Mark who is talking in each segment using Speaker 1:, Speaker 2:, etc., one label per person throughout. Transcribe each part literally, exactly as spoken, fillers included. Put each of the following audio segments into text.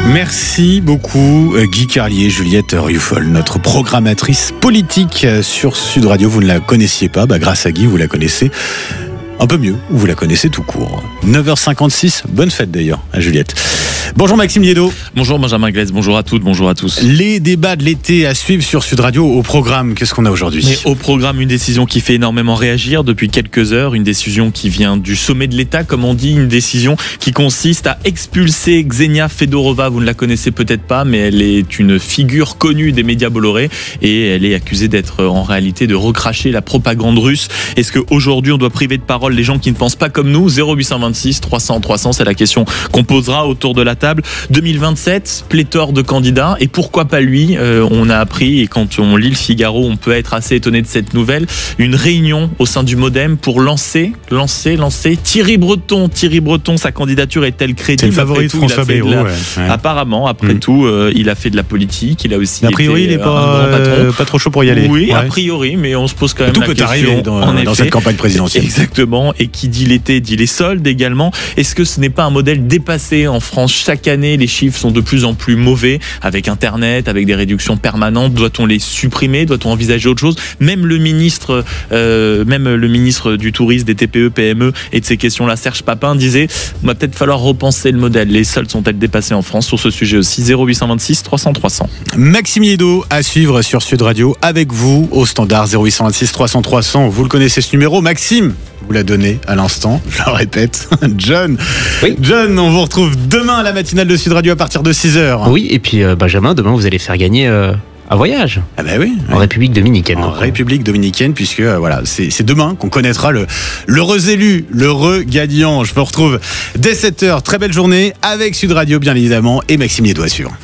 Speaker 1: Merci beaucoup Guy Carlier, Juliette Rioufol, notre programmatrice politique sur Sud Radio. Vous ne la connaissiez pas, bah grâce à Guy, vous la connaissez un peu mieux, vous la connaissez tout court. neuf heures cinquante-six, bonne fête d'ailleurs à Juliette. Bonjour Maxime Liédo.
Speaker 2: Bonjour Benjamin Glaise, bonjour à toutes, bonjour à tous.
Speaker 1: Les débats de l'été à suivre sur Sud Radio. Au programme, qu'est-ce qu'on a aujourd'hui ?
Speaker 2: Mais au programme, une décision qui fait énormément réagir depuis quelques heures, une décision qui vient du sommet de l'État, comme on dit, une décision qui consiste à expulser Ksenia Fedorova. Vous ne la connaissez peut-être pas, mais elle est une figure connue des médias bollorés et elle est accusée d'être en réalité de recracher la propagande russe. Est-ce qu'aujourd'hui on doit priver de parole les gens qui ne pensent pas comme nous ? Zéro huit cent vingt-six trois cents trois cents, c'est la question qu'on posera autour de la table. deux mille vingt-sept, pléthore de candidats, et pourquoi pas lui ? euh, On a appris, et quand on lit le Figaro, on peut être assez étonné de cette nouvelle, une réunion au sein du Modem pour lancer, lancer, lancer Thierry Breton. Thierry Breton, sa candidature est-elle crédible ?
Speaker 1: C'est le favori de François Bayrou.
Speaker 2: La...
Speaker 1: Ouais, ouais.
Speaker 2: Apparemment, après mmh. tout, euh, il a fait de la politique, il a aussi
Speaker 1: a priori,
Speaker 2: été
Speaker 1: il n'est pas,
Speaker 2: un grand patron.
Speaker 1: Euh, pas trop chaud pour y aller.
Speaker 2: Oui,
Speaker 1: ouais.
Speaker 2: a priori, mais on se pose quand même
Speaker 1: tout
Speaker 2: la
Speaker 1: peut
Speaker 2: question.
Speaker 1: Arriver dans,
Speaker 2: en
Speaker 1: dans
Speaker 2: effet.
Speaker 1: cette campagne présidentielle.
Speaker 2: Exactement, et qui dit l'été dit les soldes également. Est-ce que ce n'est pas un modèle dépassé en France ? Chaque année, les chiffres sont de plus en plus mauvais, avec Internet, avec des réductions permanentes. Doit-on les supprimer ? Doit-on envisager autre chose ? Même le ministre, euh, même le ministre du Tourisme, des T P E, P M E et de ces questions-là, Serge Papin, disait il va peut-être falloir repenser le modèle. Les soldes sont-elles dépassées en France ? Sur ce sujet aussi, zéro huit cent vingt-six trois cents trois cents.
Speaker 1: Maxime Liédo à suivre sur Sud Radio avec vous au standard zéro huit cent vingt-six trois cents trois cents. Vous le connaissez ce numéro, Maxime vous l'a donné à l'instant, je le répète. John, oui. John, on vous retrouve demain à la matinale de Sud Radio à partir de six heures.
Speaker 3: Oui, et puis euh, Benjamin, demain vous allez faire gagner euh, un voyage.
Speaker 1: Ah bah oui.
Speaker 3: En
Speaker 1: oui.
Speaker 3: République Dominicaine.
Speaker 1: En République Dominicaine, puisque euh, voilà, c'est, c'est demain qu'on connaîtra le l'heureux élu, l'heureux gagnant. Je vous retrouve dès sept heures. Très belle journée avec Sud Radio, bien évidemment, et Maxime Liédo à suivre.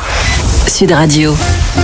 Speaker 4: Sud Radio.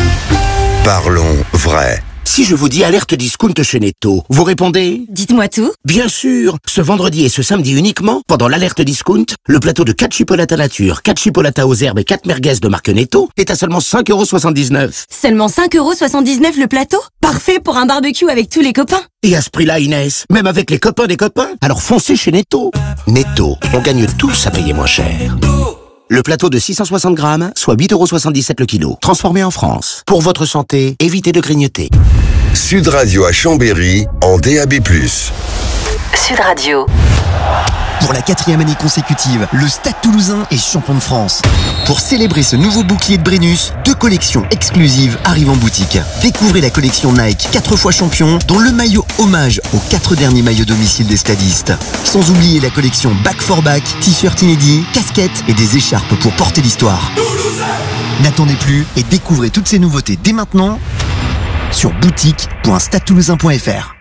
Speaker 5: Parlons vrai.
Speaker 6: Si je vous dis alerte discount chez Netto, vous répondez ?
Speaker 7: Dites-moi tout.
Speaker 6: Bien sûr. Ce vendredi et ce samedi uniquement, pendant l'alerte discount, le plateau de quatre chipolatas nature, quatre chipolatas aux herbes et quatre merguez de marque Netto est à seulement cinq euros soixante-dix-neuf.
Speaker 7: Seulement cinq euros soixante-dix-neuf le plateau ? Parfait pour un barbecue avec tous les copains.
Speaker 6: Et à ce prix-là, Inès, même avec les copains des copains, alors foncez chez Netto. Netto, on gagne tous à payer moins cher. Le plateau de six cent soixante grammes, soit huit euros soixante-dix-sept le kilo. Transformé en France. Pour votre santé, évitez de grignoter.
Speaker 5: Sud Radio à Chambéry, en D A B plus.
Speaker 4: Sud Radio.
Speaker 8: Pour la quatrième année consécutive, le Stade Toulousain est champion de France. Pour célébrer ce nouveau bouclier de Brennus, deux collections exclusives arrivent en boutique. Découvrez la collection Nike quatre fois champion, dont le maillot hommage aux quatre derniers maillots domicile des stadistes. Sans oublier la collection Back for Back, t-shirt inédits, casquettes et des écharpes pour porter l'histoire. Toulousain. N'attendez plus et découvrez toutes ces nouveautés dès maintenant sur boutique point stade toulousain point f r.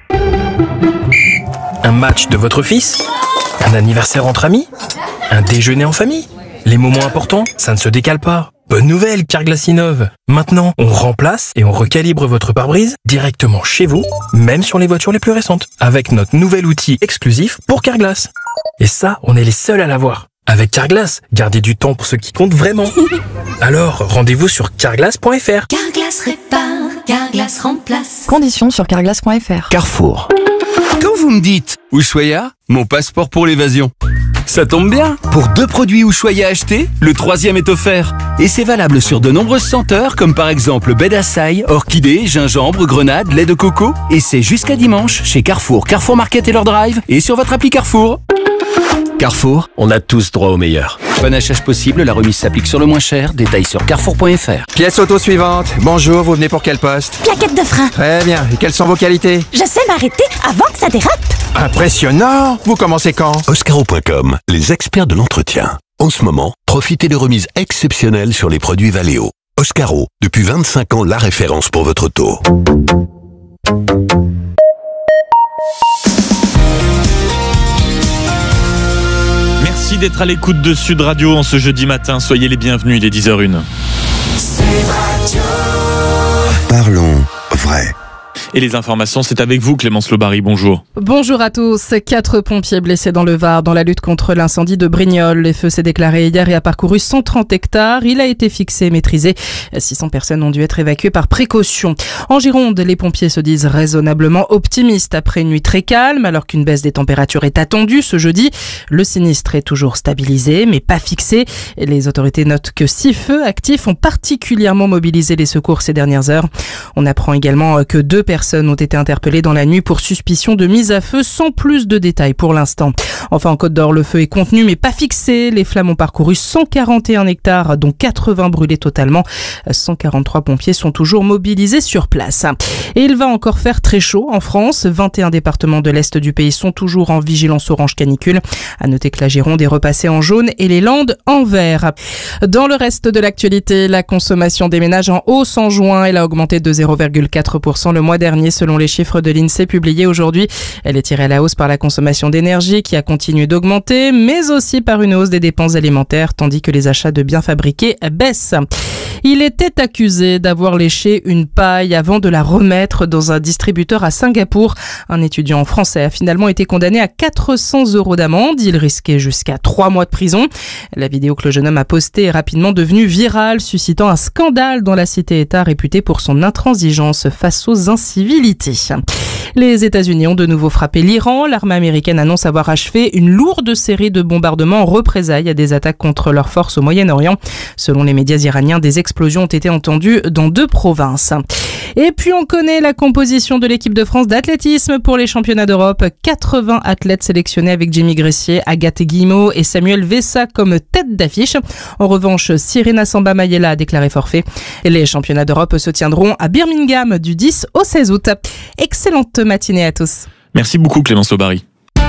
Speaker 9: Un match de votre fils ? Un anniversaire entre amis ? Un déjeuner en famille ? Les moments importants, ça ne se décale pas. Bonne nouvelle, Carglass innove. Maintenant, on remplace et on recalibre votre pare-brise directement chez vous, même sur les voitures les plus récentes, avec notre nouvel outil exclusif pour Carglass. Et ça, on est les seuls à l'avoir. Avec Carglass, gardez du temps pour ce qui compte vraiment. Alors, rendez-vous sur carglass point f r.
Speaker 10: Carglass répare, Carglass remplace.
Speaker 11: Conditions sur carglass point f r.
Speaker 12: Carrefour. Quand vous me dites Ushuaïa, mon passeport pour l'évasion, ça tombe bien. Pour deux produits Ushuaïa achetés, le troisième est offert. Et c'est valable sur de nombreuses senteurs, comme par exemple baie d'assailles, orchidée, gingembre, grenade, lait de coco. Et c'est jusqu'à dimanche chez Carrefour, Carrefour Market et leur drive, et sur votre appli Carrefour. Carrefour, on a tous droit au meilleur. Panachage possible, la remise s'applique sur le moins cher. Détails sur carrefour point f r.
Speaker 13: Pièce auto suivante. Bonjour, vous venez pour quel poste ?
Speaker 7: Plaquette de frein.
Speaker 13: Très bien. Et quelles sont vos qualités ?
Speaker 7: Je sais m'arrêter avant que ça dérape.
Speaker 13: Impressionnant. Vous commencez quand ?
Speaker 14: Oscaro point com, les experts de l'entretien. En ce moment, profitez de remises exceptionnelles sur les produits Valeo. Oscaro, depuis vingt-cinq ans, la référence pour votre auto.
Speaker 2: Merci d'être à l'écoute de Sud Radio en ce jeudi matin. Soyez les bienvenus, il est dix heures zéro un.
Speaker 5: Parlons vrai.
Speaker 2: Et les informations, c'est avec vous Clémence Lobary, bonjour.
Speaker 15: Bonjour à tous. Quatre pompiers blessés dans le Var dans la lutte contre l'incendie de Brignoles. Les feux s'est déclaré hier et a parcouru cent trente hectares. Il a été fixé et maîtrisé. six cents personnes ont dû être évacuées par précaution. En Gironde, les pompiers se disent raisonnablement optimistes après une nuit très calme, alors qu'une baisse des températures est attendue ce jeudi. Le sinistre est toujours stabilisé, mais pas fixé. Les autorités notent que six feux actifs ont particulièrement mobilisé les secours ces dernières heures. On apprend également que deux personnes ont été interpellées dans la nuit pour suspicion de mise à feu, sans plus de détails pour l'instant. Enfin, en Côte d'Or, le feu est contenu mais pas fixé. Les flammes ont parcouru cent quarante et un hectares, dont quatre-vingts brûlés totalement. cent quarante-trois pompiers sont toujours mobilisés sur place. Et il va encore faire très chaud en France. vingt et un départements de l'Est du pays sont toujours en vigilance orange canicule. À noter que la Gironde est repassée en jaune et les Landes en vert. Dans le reste de l'actualité, la consommation des ménages en hausse en juin. Elle a augmenté de zéro virgule quatre pour cent le mois dernier selon les chiffres de l'INSEE publiés aujourd'hui. Elle est tirée à la hausse par la consommation d'énergie qui a continué d'augmenter, mais aussi par une hausse des dépenses alimentaires, tandis que les achats de biens fabriqués baissent. Il était accusé d'avoir léché une paille avant de la remettre dans un distributeur à Singapour. Un étudiant français a finalement été condamné à quatre cents euros d'amende. Il risquait jusqu'à trois mois de prison. La vidéo que le jeune homme a postée est rapidement devenue virale, suscitant un scandale dans la cité-État réputée pour son intransigeance face aux incivilités. Les États-Unis ont de nouveau frappé l'Iran. L'armée américaine annonce avoir achevé une lourde série de bombardements en représailles à des attaques contre leurs forces au Moyen-Orient. Selon les médias iraniens, des explosions ont été entendues dans deux provinces. Et puis on connaît la composition de l'équipe de France d'athlétisme pour les championnats d'Europe. quatre-vingts athlètes sélectionnés avec Jimmy Gressier, Agathe Guillemot et Samuel Vessa comme tête d'affiche. En revanche, Cyrena Samba-Mayela a déclaré forfait. Et les championnats d'Europe se tiendront à Birmingham du dix au seize août. Excellente matinée à tous.
Speaker 2: Merci beaucoup Clémence Lobary.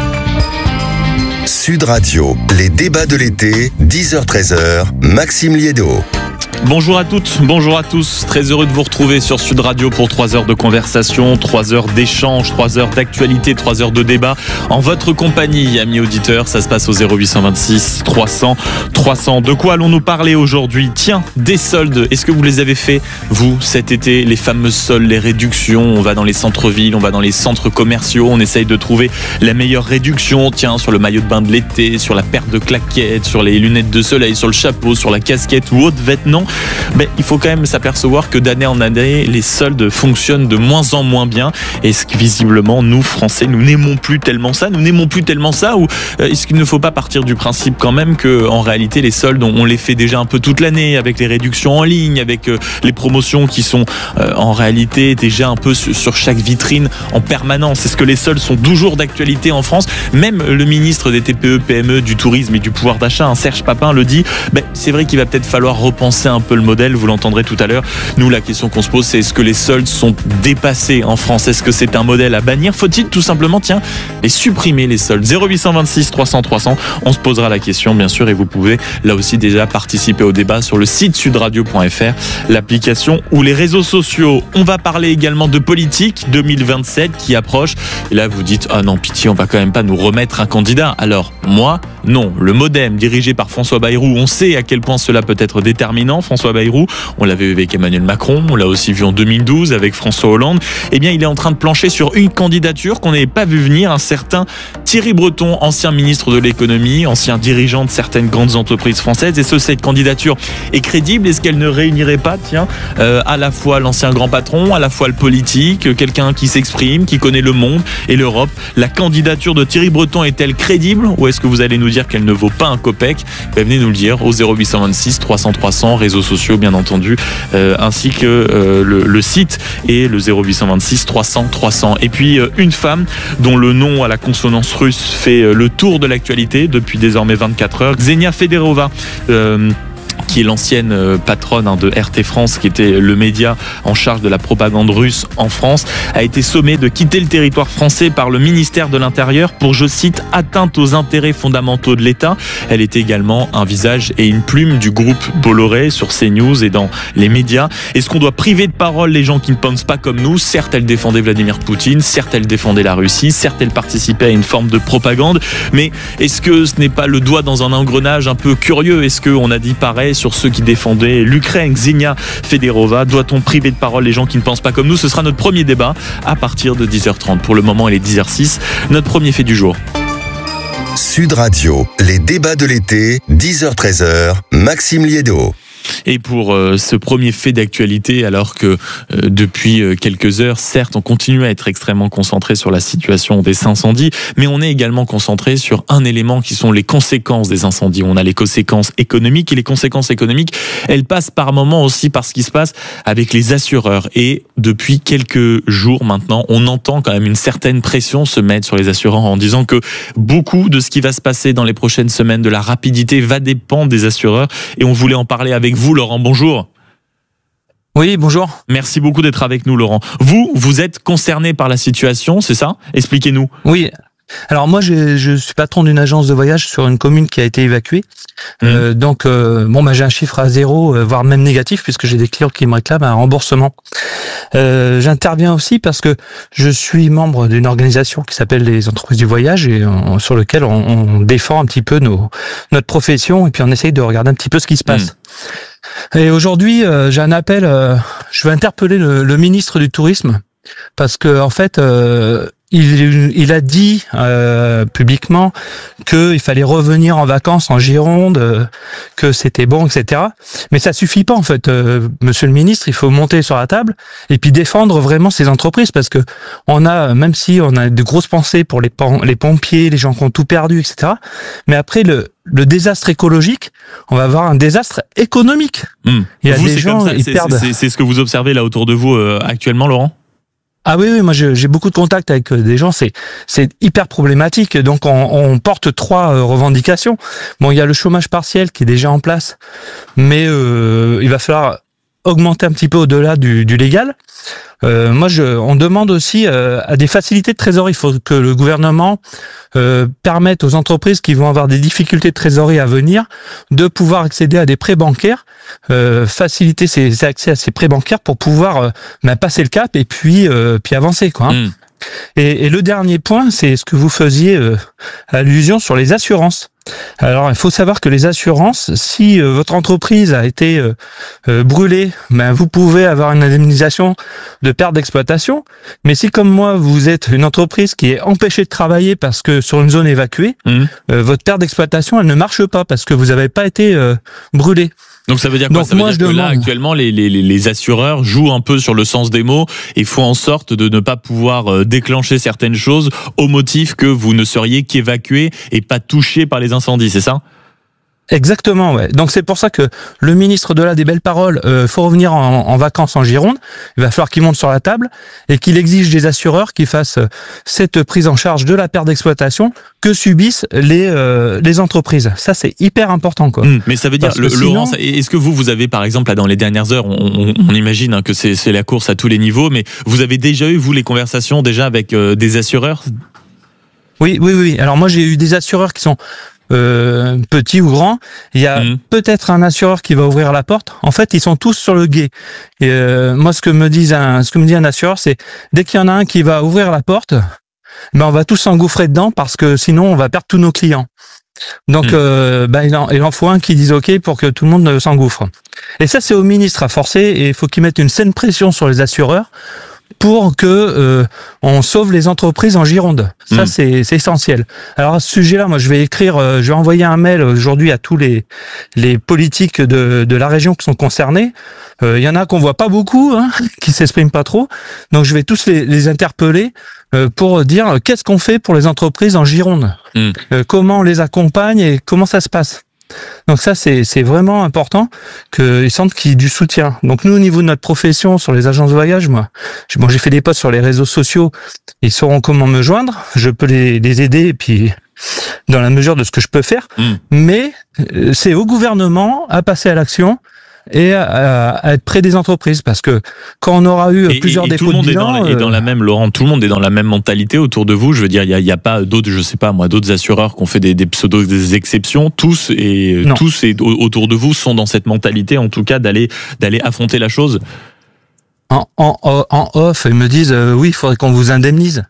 Speaker 5: Sud Radio, les débats de l'été, dix heures treize heures, Maxime Liédo.
Speaker 2: Bonjour à toutes, bonjour à tous. Très heureux de vous retrouver sur Sud Radio pour trois heures de conversation, trois heures d'échange, trois heures d'actualité, trois heures de débat. En votre compagnie, amis auditeurs, ça se passe au zéro huit cent vingt-six trois cents trois cents. De quoi allons-nous parler aujourd'hui? Tiens, des soldes. Est-ce que vous les avez fait, vous, cet été? Les fameux soldes, les réductions. On va dans les centres-villes, on va dans les centres commerciaux, on essaye de trouver la meilleure réduction. Tiens, sur le maillot de bain de l'été, sur la paire de claquettes, sur les lunettes de soleil, sur le chapeau, sur la casquette ou autre vêtement. Mais il faut quand même s'apercevoir que d'année en année, les soldes fonctionnent de moins en moins bien. Est-ce que visiblement, nous, Français, nous n'aimons plus tellement ça Nous n'aimons plus tellement ça Ou est-ce qu'il ne faut pas partir du principe quand même qu'en réalité, les soldes, on les fait déjà un peu toute l'année avec les réductions en ligne, avec les promotions qui sont en réalité déjà un peu sur chaque vitrine en permanence? Est-ce que les soldes sont toujours d'actualité en France? Même le ministre des T P E, P M E, du tourisme et du pouvoir d'achat, Serge Papin, le dit. Ben, c'est vrai qu'il va peut-être falloir repenser un un peu le modèle, vous l'entendrez tout à l'heure. Nous, la question qu'on se pose, c'est est-ce que les soldes sont dépassés en France? Est-ce que c'est un modèle à bannir? Faut-il tout simplement, tiens, les supprimer, les soldes? Zéro huit cent vingt-six trois cents trois cents, on se posera la question, bien sûr, et vous pouvez là aussi déjà participer au débat sur le site sudradio point f r, l'application ou les réseaux sociaux. On va parler également de politique deux mille vingt-sept qui approche. Et là, vous dites, ah non, pitié, on va quand même pas nous remettre un candidat. Alors, moi, non. Le MoDem, dirigé par François Bayrou, on sait à quel point cela peut être déterminant. François Bayrou, on l'avait vu avec Emmanuel Macron, on l'a aussi vu en deux mille douze avec François Hollande. Eh bien, il est en train de plancher sur une candidature qu'on n'avait pas vu venir, un certain Thierry Breton, ancien ministre de l'économie, ancien dirigeant de certaines grandes entreprises françaises. Est-ce que cette candidature est crédible? Est-ce qu'elle ne réunirait pas, tiens, euh, à la fois l'ancien grand patron, à la fois le politique, quelqu'un qui s'exprime, qui connaît le monde et l'Europe? La candidature de Thierry Breton est-elle crédible, ou est-ce que vous allez nous dire qu'elle ne vaut pas un copec? Ben, venez nous le dire au zéro huit cent vingt-six trois cents trois cents, réseaux sociaux bien entendu, euh, ainsi que euh, le, le site et le zéro huit cent vingt-six trois cents trois cents. Et puis euh, une femme dont le nom à la consonance russe fait euh, le tour de l'actualité depuis désormais vingt-quatre heures, Ksenia Federova. Euh, qui est l'ancienne patronne de R T France, qui était le média en charge de la propagande russe en France, a été sommée de quitter le territoire français par le ministère de l'Intérieur pour, je cite, atteinte aux intérêts fondamentaux de l'État. Elle était également un visage et une plume du groupe Bolloré sur CNews et dans les médias. Est-ce qu'on doit priver de parole les gens qui ne pensent pas comme nous? Certes, elle défendait Vladimir Poutine, certes, elle défendait la Russie, certes, elle participait à une forme de propagande, mais est-ce que ce n'est pas le doigt dans un engrenage un peu curieux? Est-ce qu'on a dit pareil sur ceux qui défendaient l'Ukraine. Xenia Federova, doit-on priver de parole les gens qui ne pensent pas comme nous? Ce sera notre premier débat à partir de dix heures trente. Pour le moment, il est dix heures six. Notre premier fait du jour.
Speaker 5: Sud Radio, les débats de l'été, dix heures treize heures, Maxime Liédo.
Speaker 2: Et pour euh, ce premier fait d'actualité, alors que euh, depuis euh, quelques heures, certes, on continue à être extrêmement concentré sur la situation des incendies, mais on est également concentré sur un élément qui sont les conséquences des incendies. On a les conséquences économiques, et les conséquences économiques, elles passent par moments aussi par ce qui se passe avec les assureurs. Et depuis quelques jours maintenant, on entend quand même une certaine pression se mettre sur les assureurs en disant que beaucoup de ce qui va se passer dans les prochaines semaines, de la rapidité, va dépendre des assureurs. Et on voulait en parler avec vous, Laurent. Bonjour.
Speaker 16: Oui, bonjour.
Speaker 2: Merci beaucoup d'être avec nous, Laurent. Vous, vous êtes concerné par la situation, c'est ça? Expliquez-nous.
Speaker 16: Oui. Alors moi, je, je suis patron d'une agence de voyage sur une commune qui a été évacuée. Mmh. Euh, donc, euh, bon, bah, j'ai un chiffre à zéro, euh, voire même négatif, puisque j'ai des clients qui me réclament un remboursement. Euh, j'interviens aussi parce que je suis membre d'une organisation qui s'appelle les entreprises du voyage et on, sur lequel on, on défend un petit peu nos, notre profession et puis on essaye de regarder un petit peu ce qui se passe. Mmh. Et aujourd'hui, euh, j'ai un appel. Euh, je vais interpeller le, le ministre du Tourisme parce que en fait. Euh, Il, il a dit euh, publiquement qu'il fallait revenir en vacances en Gironde, euh, que c'était bon, et cetera. Mais ça suffit pas en fait, euh, Monsieur le Ministre. Il faut monter sur la table et puis défendre vraiment ces entreprises parce que on a, même si on a de grosses pensées pour les, les pompiers, les gens qui ont tout perdu, et cetera. Mais après le le désastre écologique, on va avoir un désastre économique.
Speaker 2: Mmh.
Speaker 16: Il y a
Speaker 2: vous,
Speaker 16: des gens,
Speaker 2: ça,
Speaker 16: ils
Speaker 2: c'est,
Speaker 16: perdent.
Speaker 2: C'est, c'est ce que vous observez là autour de vous euh, actuellement, Laurent?
Speaker 16: Ah oui, oui, moi j'ai beaucoup de contacts avec des gens, c'est c'est hyper problématique. Donc on, on porte trois euh, revendications. Bon, il y a le chômage partiel qui est déjà en place, mais euh, il va falloir augmenter un petit peu au-delà du, du légal. Euh, moi, je, on demande aussi euh, à des facilités de trésorerie. Il faut que le gouvernement euh, permette aux entreprises qui vont avoir des difficultés de trésorerie à venir de pouvoir accéder à des prêts bancaires, euh, faciliter ces, ces accès à ces prêts bancaires pour pouvoir euh, bah, passer le cap et puis euh, puis avancer, quoi. Hein. Mmh. Et, et le dernier point, c'est ce que vous faisiez euh, allusion sur les assurances. Alors, il faut savoir que les assurances, si euh, votre entreprise a été euh, euh, brûlée, ben vous pouvez avoir une indemnisation de perte d'exploitation. Mais si, comme moi, vous êtes une entreprise qui est empêchée de travailler parce que sur une zone évacuée, mmh. euh, votre perte d'exploitation, elle ne marche pas parce que vous n'avez pas été euh, brûlé.
Speaker 2: Donc ça veut dire quoi? Donc, ça veut moi, dire que demande... là, actuellement, les, les, les assureurs jouent un peu sur le sens des mots et font en sorte de ne pas pouvoir déclencher certaines choses au motif que vous ne seriez qu'évacué et pas touché par les incendies, c'est ça?
Speaker 16: Exactement, ouais. Donc c'est pour ça que le ministre de là des belles paroles, euh, faut revenir en, en vacances en Gironde. Il va falloir qu'il monte sur la table et qu'il exige des assureurs qui fassent cette prise en charge de la perte d'exploitation que subissent les euh, les entreprises. Ça c'est hyper important, quoi.
Speaker 2: Mmh, mais ça veut dire, le, sinon... Laurent, est-ce que vous vous avez par exemple là dans les dernières heures, on, on, on imagine hein, que c'est c'est la course à tous les niveaux, mais vous avez déjà eu vous les conversations déjà avec euh, des assureurs?
Speaker 16: Oui, oui, oui. Alors moi j'ai eu des assureurs qui sont Euh, petit ou grand, il y a mmh. peut-être un assureur qui va ouvrir la porte. En fait, ils sont tous sur le guet. Et euh, moi, ce que me dit un, ce que me dit un assureur, c'est dès qu'il y en a un qui va ouvrir la porte, ben on va tous s'engouffrer dedans parce que sinon on va perdre tous nos clients. Donc, mmh. euh, ben il en, il en faut un qui dise OK pour que tout le monde s'engouffre. Et ça, c'est au ministre à forcer et il faut qu'il mette une saine pression sur les assureurs pour que euh, on sauve les entreprises en Gironde. Ça, mmh. c'est, c'est essentiel. Alors à ce sujet-là, moi, je vais écrire, euh, je vais envoyer un mail aujourd'hui à tous les les politiques de de la région qui sont concernés. Il euh, y en a qu'on voit pas beaucoup, hein, qui s'expriment pas trop. Donc je vais tous les, les interpeller euh, pour dire qu'est-ce qu'on fait pour les entreprises en Gironde, mmh. euh, comment on les accompagne et comment ça se passe. Donc ça, c'est, c'est vraiment important qu'ils sentent qu'il y ait du soutien. Donc nous, au niveau de notre profession, sur les agences de voyage, moi, j'ai, bon, j'ai fait des posts sur les réseaux sociaux, ils sauront comment me joindre, je peux les, les aider, et puis dans la mesure de ce que je peux faire, mmh. mais euh, c'est au gouvernement à passer à l'action et à, à être près des entreprises, parce que quand on aura eu et, plusieurs et, et dépôts de bilan...
Speaker 2: Tout le monde est dans, la, euh... est dans la même, Laurent, tout le monde est dans la même mentalité autour de vous. Je veux dire, il n'y a, y a pas d'autres, je sais pas moi, d'autres assureurs qui ont fait des, des pseudo des exceptions. Tous et non. tous et autour de vous sont dans cette mentalité, en tout cas, d'aller d'aller affronter la chose.
Speaker 16: En, en, en off, ils me disent euh, oui, il faudrait qu'on vous indemnise.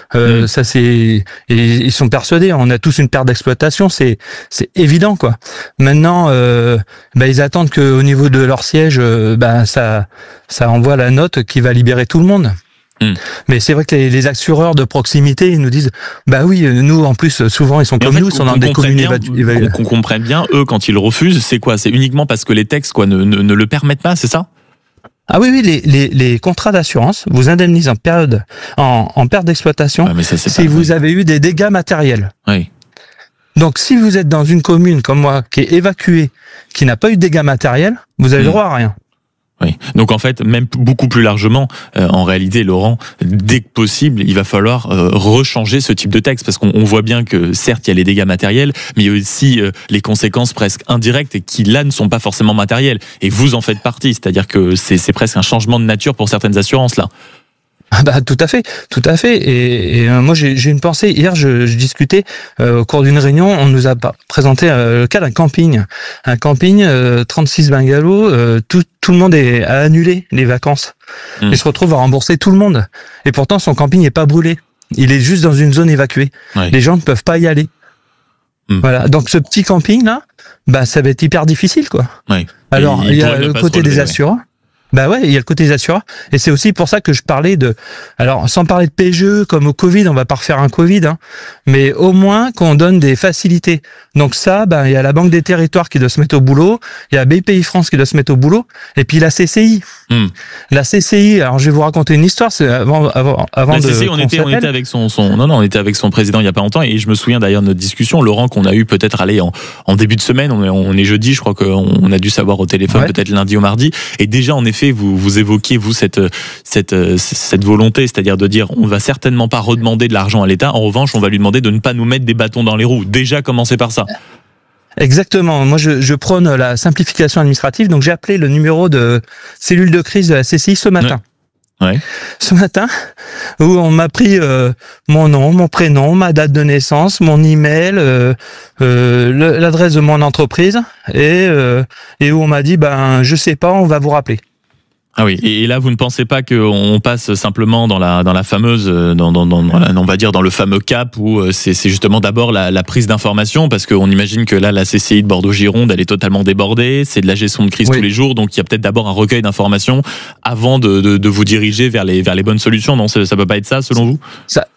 Speaker 16: Euh,
Speaker 2: Mmh.
Speaker 16: Ça c'est, et ils sont persuadés. On a tous une perte d'exploitation, c'est c'est évident quoi. Maintenant, euh, bah, ils attendent que au niveau de leur siège, euh, bah, ça ça envoie la note qui va libérer tout le monde.
Speaker 2: Mmh.
Speaker 16: Mais c'est vrai que les, les assureurs de proximité, ils nous disent, bah oui, nous en plus souvent ils sont
Speaker 2: Mais en
Speaker 16: comme
Speaker 2: fait,
Speaker 16: nous, ils sont
Speaker 2: qu'on-
Speaker 16: dans
Speaker 2: qu'on
Speaker 16: des
Speaker 2: comprenne
Speaker 16: communes
Speaker 2: bien-
Speaker 16: évacuées.
Speaker 2: qu'on- Qu'on comprenne bien, eux, quand ils refusent, c'est quoi? C'est uniquement parce que les textes quoi, ne, ne, ne le permettent pas, c'est ça?
Speaker 16: Ah oui, oui, les, les, les contrats d'assurance vous indemnisent en période, en, en perte d'exploitation,
Speaker 2: Ouais, mais ça, c'est
Speaker 16: si
Speaker 2: pas-
Speaker 16: vous avez eu des dégâts matériels.
Speaker 2: Oui.
Speaker 16: Donc, si vous êtes dans une commune comme moi, qui est évacuée, qui n'a pas eu de dégâts matériels, vous avez
Speaker 2: Mmh.
Speaker 16: droit à rien.
Speaker 2: Oui. Donc en fait, même beaucoup plus largement, euh, en réalité, Laurent, dès que possible, il va falloir euh, rechanger ce type de texte parce qu'on on voit bien que certes il y a les dégâts matériels, mais il y a aussi euh, les conséquences presque indirectes et qui là ne sont pas forcément matérielles. Et vous en faites partie, c'est-à-dire que c'est c'est presque un changement de nature pour certaines assurances là.
Speaker 16: Ah bah tout à fait, tout à fait. Et, et euh, moi j'ai j'ai une pensée. Hier je, je discutais euh, au cours d'une réunion. On nous a pas- présenté euh, le cas d'un camping, un camping euh, trente-six bungalows. Euh, tout tout le monde est, a annulé les vacances.
Speaker 2: Mmh.
Speaker 16: Il se retrouve à rembourser tout le monde. Et pourtant son camping n'est pas brûlé. Il est juste dans une zone évacuée.
Speaker 2: Ouais.
Speaker 16: Les gens ne peuvent pas y aller.
Speaker 2: Mmh.
Speaker 16: Voilà. Donc ce petit camping là, bah ça va être hyper difficile quoi.
Speaker 2: Oui.
Speaker 16: Alors
Speaker 2: Et
Speaker 16: il y a
Speaker 2: pourrait ne
Speaker 16: le
Speaker 2: pas
Speaker 16: côté
Speaker 2: se relever,
Speaker 16: des
Speaker 2: ouais.
Speaker 16: assureurs. Bah ouais, il y a le côté des assureurs. Et c'est aussi pour ça que je parlais de... Alors, sans parler de P G E, comme au Covid, on va pas refaire un Covid, hein, mais au moins qu'on donne des facilités. Donc ça, bah, il y a la Banque des Territoires qui doit se mettre au boulot, il y a B P I France qui doit se mettre au boulot, et puis la C C I.
Speaker 2: Mmh.
Speaker 16: La C C I, alors je vais vous raconter une histoire, c'est avant, avant, avant
Speaker 2: Bah,
Speaker 16: de...
Speaker 2: si, si, on
Speaker 16: qu'on
Speaker 2: était, on
Speaker 16: s'appelle.
Speaker 2: était avec son, son, non, non, on était avec son président il y a pas longtemps et je me souviens d'ailleurs de notre discussion, Laurent, qu'on a eu peut-être aller en, en début de semaine. On est, on est jeudi, je crois qu'on on a dû savoir au téléphone
Speaker 16: Ouais.
Speaker 2: peut-être lundi ou mardi. Et déjà, en effet, vous, vous évoquiez vous cette, cette, cette volonté, c'est-à-dire de dire, on va certainement pas redemander de l'argent à l'État. En revanche, on va lui demander de ne pas nous mettre des bâtons dans les roues. Déjà, commencer par ça.
Speaker 16: Exactement. Moi, je, je prône la simplification administrative. Donc, j'ai appelé le numéro de cellule de crise de la C C I ce matin.
Speaker 2: Ouais.
Speaker 16: Ce matin, où on m'a pris euh, mon nom, mon prénom, ma date de naissance, mon email, euh, euh, le- l'adresse de mon entreprise, et euh, et où on m'a dit ben je sais pas, on va vous rappeler.
Speaker 2: Ah oui. Et, et là, vous ne pensez pas qu'on passe simplement dans la, dans la fameuse, dans, dans, dans, dans la- on va dire dans le fameux cap où euh, c'est, c'est justement d'abord la, la prise d'information, parce qu'on imagine que là, la C C I de Bordeaux-Gironde, elle est totalement débordée, c'est de la gestion de crise
Speaker 16: Oui.
Speaker 2: tous les jours, donc il y a peut-être d'abord un recueil d'informations avant de, de, de vous diriger vers les, vers les bonnes solutions. Non, ça, ça peut pas être ça, selon vous?
Speaker 16: Ça,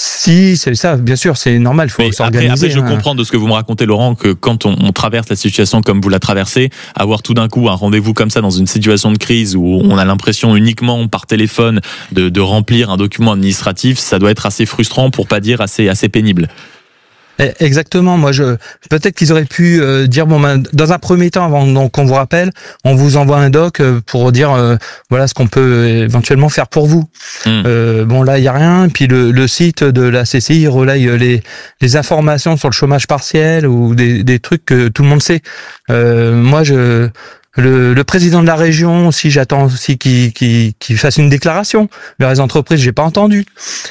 Speaker 16: si c'est ça, bien sûr, c'est normal, il faut
Speaker 2: Mais après,
Speaker 16: s'organiser.
Speaker 2: après, je
Speaker 16: hein.
Speaker 2: comprends de ce que vous me racontez, Laurent, que quand on, on traverse la situation comme vous la traversez, avoir tout d'un coup un rendez-vous comme ça dans une situation de crise où on a l'impression uniquement par téléphone de, de remplir un document administratif, ça doit être assez frustrant, pour pas dire assez, assez pénible.
Speaker 16: Eh, Exactement. Moi, je peut-être qu'ils auraient pu euh, dire bon, ben, dans un premier temps, avant donc qu'on vous rappelle, on vous envoie un doc euh, pour dire euh, voilà ce qu'on peut éventuellement faire pour vous.
Speaker 2: Mmh.
Speaker 16: Euh, bon là, il y a rien. Puis le, le site de la C C I relaye les les informations sur le chômage partiel ou des des trucs que tout le monde sait. Euh, moi, je Le, le président de la région aussi, j'attends aussi qu'il qu'il qu'il fasse une déclaration vers les entreprises. J'ai pas entendu.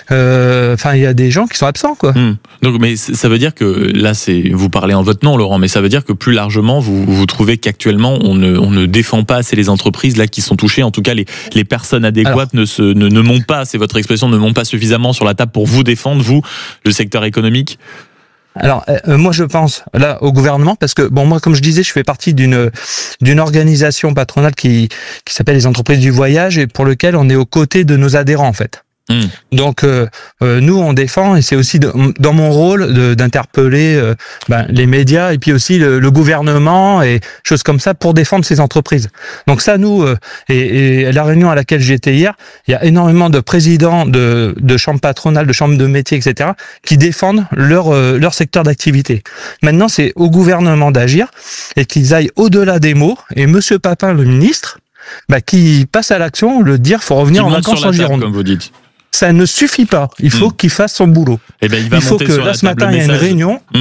Speaker 16: Euh, Enfin, il y a des gens qui sont absents, quoi.
Speaker 2: Mmh. Donc, mais c- ça veut dire que là, c'est vous parlez en votre nom, Laurent, mais ça veut dire que plus largement, vous vous trouvez qu'actuellement, on ne on ne défend pas assez les entreprises là qui sont touchées. En tout cas, les les personnes adéquates ne se ne, ne montent pas. C'est votre expression, ne montent pas suffisamment sur la table pour vous défendre, vous, le secteur économique.
Speaker 16: Alors euh, moi je pense là au gouvernement parce que bon moi comme je disais je fais partie d'une d'une organisation patronale qui qui s'appelle les entreprises du voyage et pour lequel on est aux côtés de nos adhérents en fait.
Speaker 2: Mmh.
Speaker 16: Donc euh, euh, nous on défend et c'est aussi de, dans mon rôle de, d'interpeller euh, ben, les médias et puis aussi le, le gouvernement et choses comme ça pour défendre ces entreprises. Donc ça nous euh, et, et la réunion à laquelle j'étais hier, il y a énormément de présidents de, de chambres patronales, de chambres de métiers, et cetera qui défendent leur euh, leur secteur d'activité. Maintenant c'est au gouvernement d'agir et qu'ils aillent au-delà des mots et Monsieur Papin le ministre bah, qui passe à l'action, le dire faut revenir
Speaker 2: Qui
Speaker 16: en
Speaker 2: monte
Speaker 16: vacances
Speaker 2: sur la
Speaker 16: en
Speaker 2: table,
Speaker 16: Gironde.
Speaker 2: comme vous dites.
Speaker 16: Ça ne suffit pas. Il faut
Speaker 2: Mmh.
Speaker 16: qu'il fasse son boulot.
Speaker 2: Eh ben, il va
Speaker 16: il faut
Speaker 2: monter
Speaker 16: que
Speaker 2: sur
Speaker 16: là
Speaker 2: la
Speaker 16: ce
Speaker 2: table
Speaker 16: matin
Speaker 2: le
Speaker 16: il y a une
Speaker 2: message.
Speaker 16: réunion.
Speaker 2: Mmh.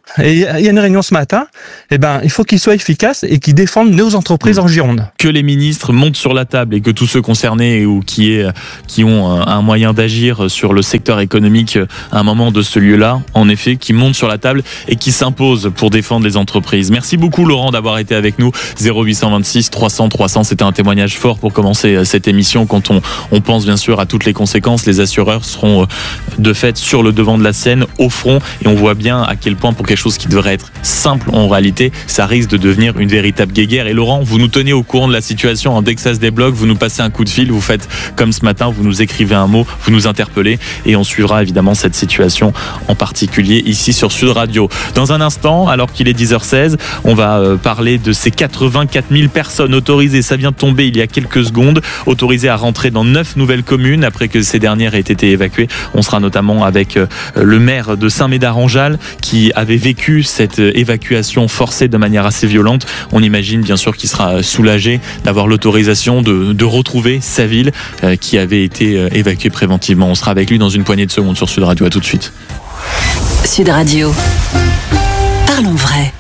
Speaker 16: et il y a une réunion ce matin, eh ben, il faut qu'ils soient efficaces et qu'ils défendent nos entreprises en Gironde.
Speaker 2: Que les ministres montent sur la table et que tous ceux concernés ou qui, est, qui ont un moyen d'agir sur le secteur économique à un moment de ce lieu-là, en effet, qui montent sur la table et qui s'imposent pour défendre les entreprises. Merci beaucoup Laurent d'avoir été avec nous. zéro huit cent vingt-six trois cents trois cents, c'était un témoignage fort pour commencer cette émission. Quand on, on pense bien sûr à toutes les conséquences, les assureurs seront de fait sur le devant de la scène, au front, et on voit bien à quel point pour quelque chose qui devrait être simple en réalité, ça risque de devenir une véritable guéguerre. Et Laurent, vous nous tenez au courant de la situation, hein, dès que ça se débloque, vous nous passez un coup de fil, vous faites comme ce matin, vous nous écrivez un mot, vous nous interpellez et on suivra évidemment cette situation en particulier ici sur Sud Radio. Dans un instant, alors qu'il est dix heures seize, on va euh, parler de ces quatre-vingt-quatre mille personnes autorisées, ça vient de tomber il y a quelques secondes, autorisées à rentrer dans neuf nouvelles communes après que ces dernières aient été évacuées. On sera notamment avec euh, le maire de Saint-Médard-en-Jalles qui avait vécu cette euh, évacuation forcée de manière assez violente. On imagine bien sûr qu'il sera soulagé d'avoir l'autorisation de, de retrouver sa ville euh, qui avait été euh, évacuée préventivement. On sera avec lui dans une poignée de secondes sur Sud Radio. À tout de suite.
Speaker 4: Sud Radio. Parlons vrai.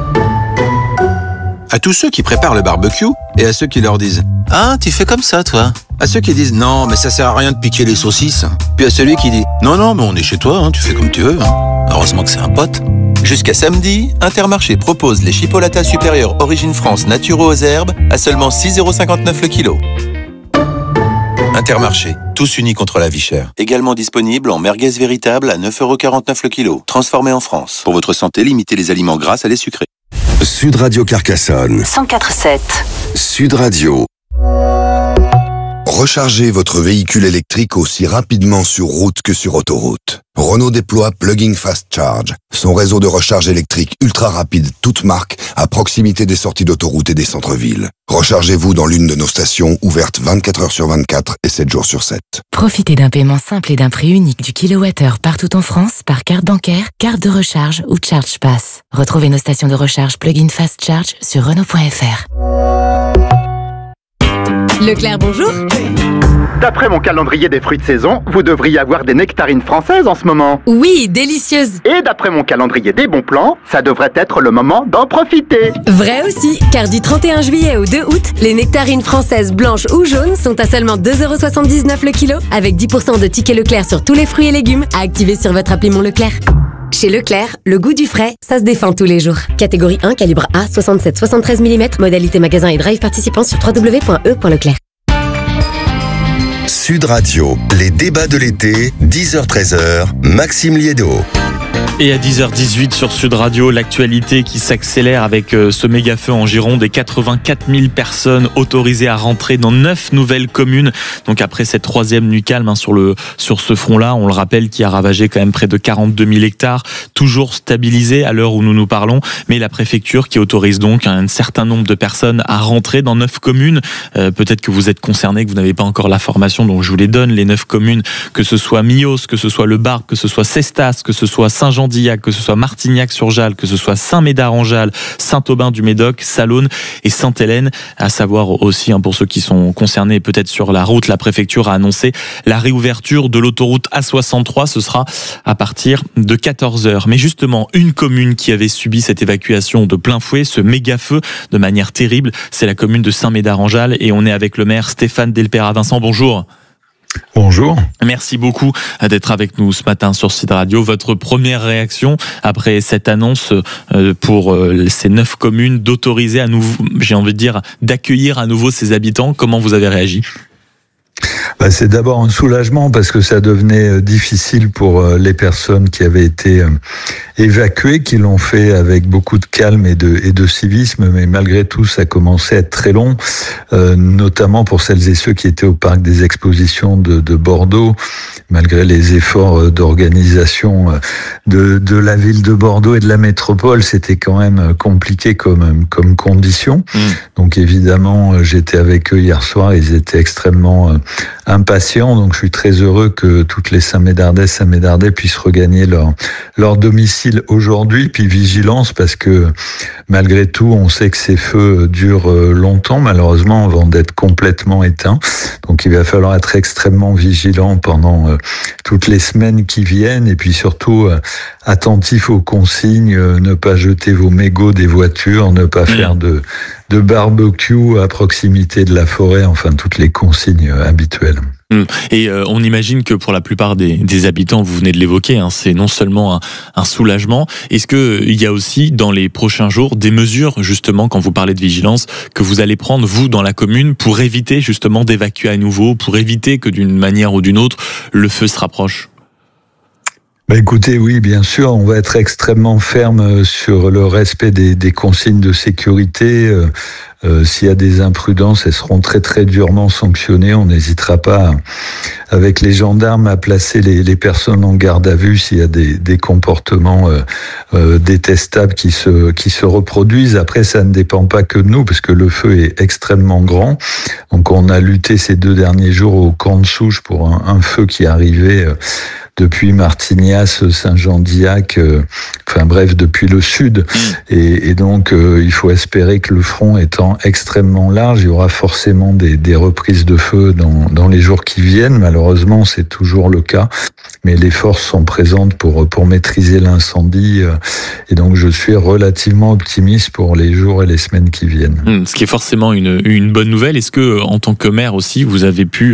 Speaker 17: À tous ceux qui préparent le barbecue et à ceux qui leur disent « Ah, tu fais comme ça, toi ?» À ceux qui disent « Non, mais ça sert à rien de piquer les saucisses ». Puis à celui qui dit « Non, non, mais on est chez toi, hein, tu fais comme tu veux. Hein. Heureusement que c'est un pote. » Jusqu'à samedi, Intermarché propose les chipolatas supérieures Origine France naturaux aux herbes à seulement six euros cinquante-neuf le kilo. Intermarché, tous unis contre la vie chère. Également disponible en merguez véritable à neuf euros quarante-neuf le kilo. Transformé en France. Pour votre santé, limitez les aliments gras à les sucrés.
Speaker 5: Sud Radio Carcassonne.
Speaker 4: cent quatre sept.
Speaker 5: Sud Radio. Rechargez votre véhicule électrique aussi rapidement sur route que sur autoroute. Renault déploie Plug-in Fast Charge, son réseau de recharge électrique ultra rapide toute marque à proximité des sorties d'autoroute et des centres-villes. Rechargez-vous dans l'une de nos stations ouvertes vingt-quatre heures sur vingt-quatre et sept jours sur sept.
Speaker 18: Profitez d'un paiement simple et d'un prix unique du kilowattheure partout en France par carte bancaire, carte de recharge ou Charge Pass. Retrouvez nos stations de recharge Plug-in Fast Charge sur Renault point F R.
Speaker 19: Leclerc, bonjour.
Speaker 20: D'après mon calendrier des fruits de saison, vous devriez avoir des nectarines françaises en ce moment.
Speaker 19: Oui, délicieuses.
Speaker 20: Et d'après mon calendrier des bons plans, ça devrait être le moment d'en profiter.
Speaker 19: Vrai aussi, car du trente et un juillet au deux août, les nectarines françaises blanches ou jaunes sont à seulement deux euros soixante-dix-neuf le kilo, avec dix pour cent de tickets Leclerc sur tous les fruits et légumes à activer sur votre appli Mon Leclerc. Chez Leclerc, le goût du frais, ça se défend tous les jours. Catégorie un, calibre A, soixante-sept à soixante-treize millimètres, modalité magasin et drive participant sur w w w point e point leclerc.
Speaker 5: Sud Radio, les débats de l'été, dix heures treize heures, Maxime Liédo.
Speaker 2: Et à dix heures dix-huit sur Sud Radio, l'actualité qui s'accélère avec ce méga feu en Gironde et quatre-vingt-quatre mille personnes autorisées à rentrer dans neuf nouvelles communes. Donc après cette troisième nuit calme hein, sur, le, sur ce front-là, on le rappelle, qui a ravagé quand même près de quarante-deux mille hectares, toujours stabilisé à l'heure où nous nous parlons. Mais la préfecture qui autorise donc un certain nombre de personnes à rentrer dans neuf communes. Euh, peut-être que vous êtes concernés, que vous n'avez pas encore la formation, donc je vous les donne, les neuf communes, que ce soit Millos, que ce soit Le Barbe, que ce soit Cestas, que ce soit Saint-Jean que ce soit Martignac-sur-Jalles, que ce soit Saint-Médard-en-Jalles, Saint-Aubin-du-Médoc, Salonne et Sainte-Hélène. À savoir aussi, hein, pour ceux qui sont concernés peut-être sur la route, la préfecture a annoncé la réouverture de l'autoroute A soixante-trois. Ce sera à partir de quatorze heures. Mais justement, une commune qui avait subi cette évacuation de plein fouet, ce méga feu de manière terrible, c'est la commune de Saint-Médard-en-Jalles. Et on est avec le maire Stéphane Delpera. Vincent, bonjour.
Speaker 21: Bonjour.
Speaker 2: Merci beaucoup d'être avec nous ce matin sur Sud Radio. Votre première réaction après cette annonce pour ces neuf communes d'autoriser à nouveau, j'ai envie de dire, d'accueillir à nouveau ces habitants, comment vous avez réagi ?
Speaker 21: Bah, c'est d'abord un soulagement parce que ça devenait difficile pour les personnes qui avaient été évacuées, qui l'ont fait avec beaucoup de calme et de, et de civisme, mais malgré tout ça commençait à être très long, euh, notamment pour celles et ceux qui étaient au parc des expositions de, de Bordeaux, malgré les efforts d'organisation de, de la ville de Bordeaux et de la métropole, c'était quand même compliqué comme, comme condition. Mmh. Donc évidemment, j'étais avec eux hier soir, ils étaient extrêmement impatients. Donc je suis très heureux que toutes les Saint-Médardaises, Saint-Médardais puissent regagner leur, leur domicile aujourd'hui. Puis vigilance, parce que malgré tout, on sait que ces feux durent longtemps, malheureusement, avant d'être complètement éteints. Donc il va falloir être extrêmement vigilant pendant euh, toutes les semaines qui viennent, et puis surtout euh, attentif aux consignes, euh, ne pas jeter vos mégots des voitures, ne pas mmh. faire de, de barbecue à proximité de la forêt, enfin toutes les consignes euh, habituelles.
Speaker 2: Et euh, on imagine que pour la plupart des, des habitants, vous venez de l'évoquer, hein, c'est non seulement un, un soulagement. Est-ce que il y a aussi dans les prochains jours des mesures, justement, quand vous parlez de vigilance, que vous allez prendre vous dans la commune pour éviter justement d'évacuer à nouveau, pour éviter que d'une manière ou d'une autre le feu se rapproche?
Speaker 21: Bah écoutez, oui, bien sûr, on va être extrêmement ferme sur le respect des, des consignes de sécurité. Euh, euh, s'il y a des imprudences, elles seront très très durement sanctionnées. On n'hésitera pas, avec les gendarmes, à placer les, les personnes en garde à vue s'il y a des, des comportements euh, euh, détestables qui se qui se reproduisent. Après, ça ne dépend pas que de nous, parce que le feu est extrêmement grand. Donc, on a lutté ces deux derniers jours au camp de Souche pour un, un feu qui arrivait euh, depuis Martignas, Saint-Jean-d'Iac, euh, enfin bref, depuis le sud. Et, et donc, euh, il faut espérer que le front étant extrêmement large, il y aura forcément des, des reprises de feu dans, dans les jours qui viennent. Malheureusement, c'est toujours le cas. Mais les forces sont présentes pour, pour maîtriser l'incendie. Euh, et donc, je suis relativement optimiste pour les jours et les semaines qui viennent.
Speaker 2: Ce qui est forcément une, une bonne nouvelle. Est-ce que, en tant que maire aussi, vous avez pu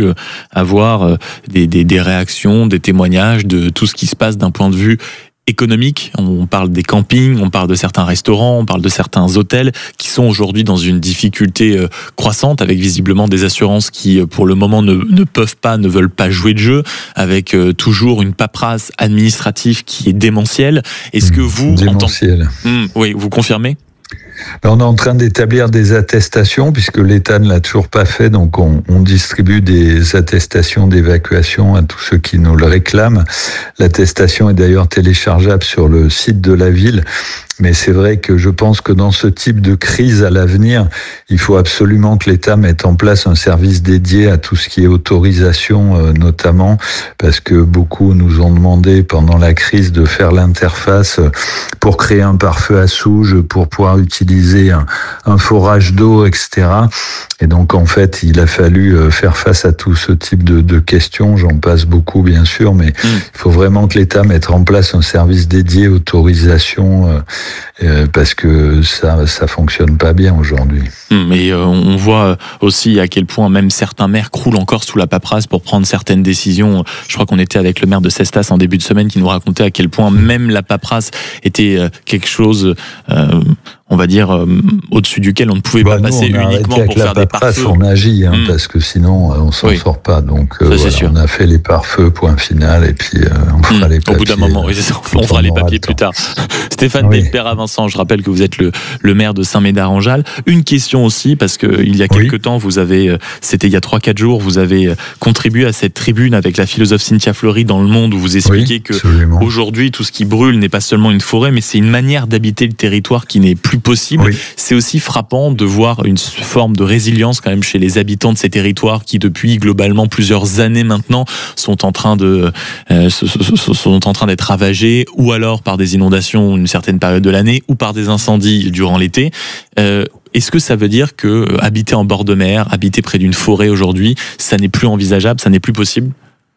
Speaker 2: avoir des, des, des réactions, des témoignages de tout ce qui se passe d'un point de vue économique? On parle des campings, on parle de certains restaurants, on parle de certains hôtels qui sont aujourd'hui dans une difficulté croissante, avec visiblement des assurances qui, pour le moment, ne, ne peuvent pas, ne veulent pas jouer de jeu, avec toujours une paperasse administrative qui est démentielle. Est-ce que vous,
Speaker 21: démentielle.
Speaker 2: En tant... Mmh, oui, vous confirmez?
Speaker 21: On est en train d'établir des attestations, puisque l'État ne l'a toujours pas fait, donc on, on distribue des attestations d'évacuation à tous ceux qui nous le réclament. L'attestation est d'ailleurs téléchargeable sur le site de la ville. Mais c'est vrai que je pense que dans ce type de crise à l'avenir, il faut absolument que l'État mette en place un service dédié à tout ce qui est autorisation, euh, notamment, parce que beaucoup nous ont demandé pendant la crise de faire l'interface pour créer un pare-feu à Souges, pour pouvoir utiliser un, un forage d'eau, et cetera. Et donc, en fait, il a fallu faire face à tout ce type de, de questions. J'en passe beaucoup, bien sûr, mais mmh. il faut vraiment que l'État mette en place un service dédié autorisation, euh, euh, parce que ça ça fonctionne pas bien aujourd'hui.
Speaker 2: Mais euh, on voit aussi à quel point même certains maires croulent encore sous la paperasse pour prendre certaines décisions. Je crois qu'on était avec le maire de Cestas en début de semaine qui nous racontait à quel point même la paperasse était quelque chose... Euh, on va dire, euh, au-dessus duquel on ne pouvait bah pas nous, passer uniquement pour faire des pare-feux.
Speaker 21: On agit, hein, mmh. parce que sinon, on s'en oui. sort pas. Donc, euh, voilà, on a fait les pare-feux, point final, et puis euh, on fera mmh. les papiers.
Speaker 2: Au bout d'un moment, oui, ça, on fera les papiers plus tard. Stéphane oui. Delpera-Vincent, je rappelle que vous êtes le, le maire de Saint-Médard-en-Jalles. Une question aussi, parce que il y a quelques oui. temps, vous avez, c'était il y a trois quatre jours, vous avez contribué à cette tribune avec la philosophe Cynthia Fleury dans Le Monde, où vous expliquez oui, que absolument. Aujourd'hui, tout ce qui brûle n'est pas seulement une forêt, mais c'est une manière d'habiter le territoire qui n'est plus possible. Oui. C'est aussi frappant de voir une forme de résilience quand même chez les habitants de ces territoires qui, depuis globalement plusieurs années maintenant, sont en train de euh, sont en train d'être ravagés, ou alors par des inondations une certaine période de l'année, ou par des incendies durant l'été. Euh, Est-ce que ça veut dire que habiter en bord de mer, habiter près d'une forêt aujourd'hui, ça n'est plus envisageable, ça n'est plus possible ?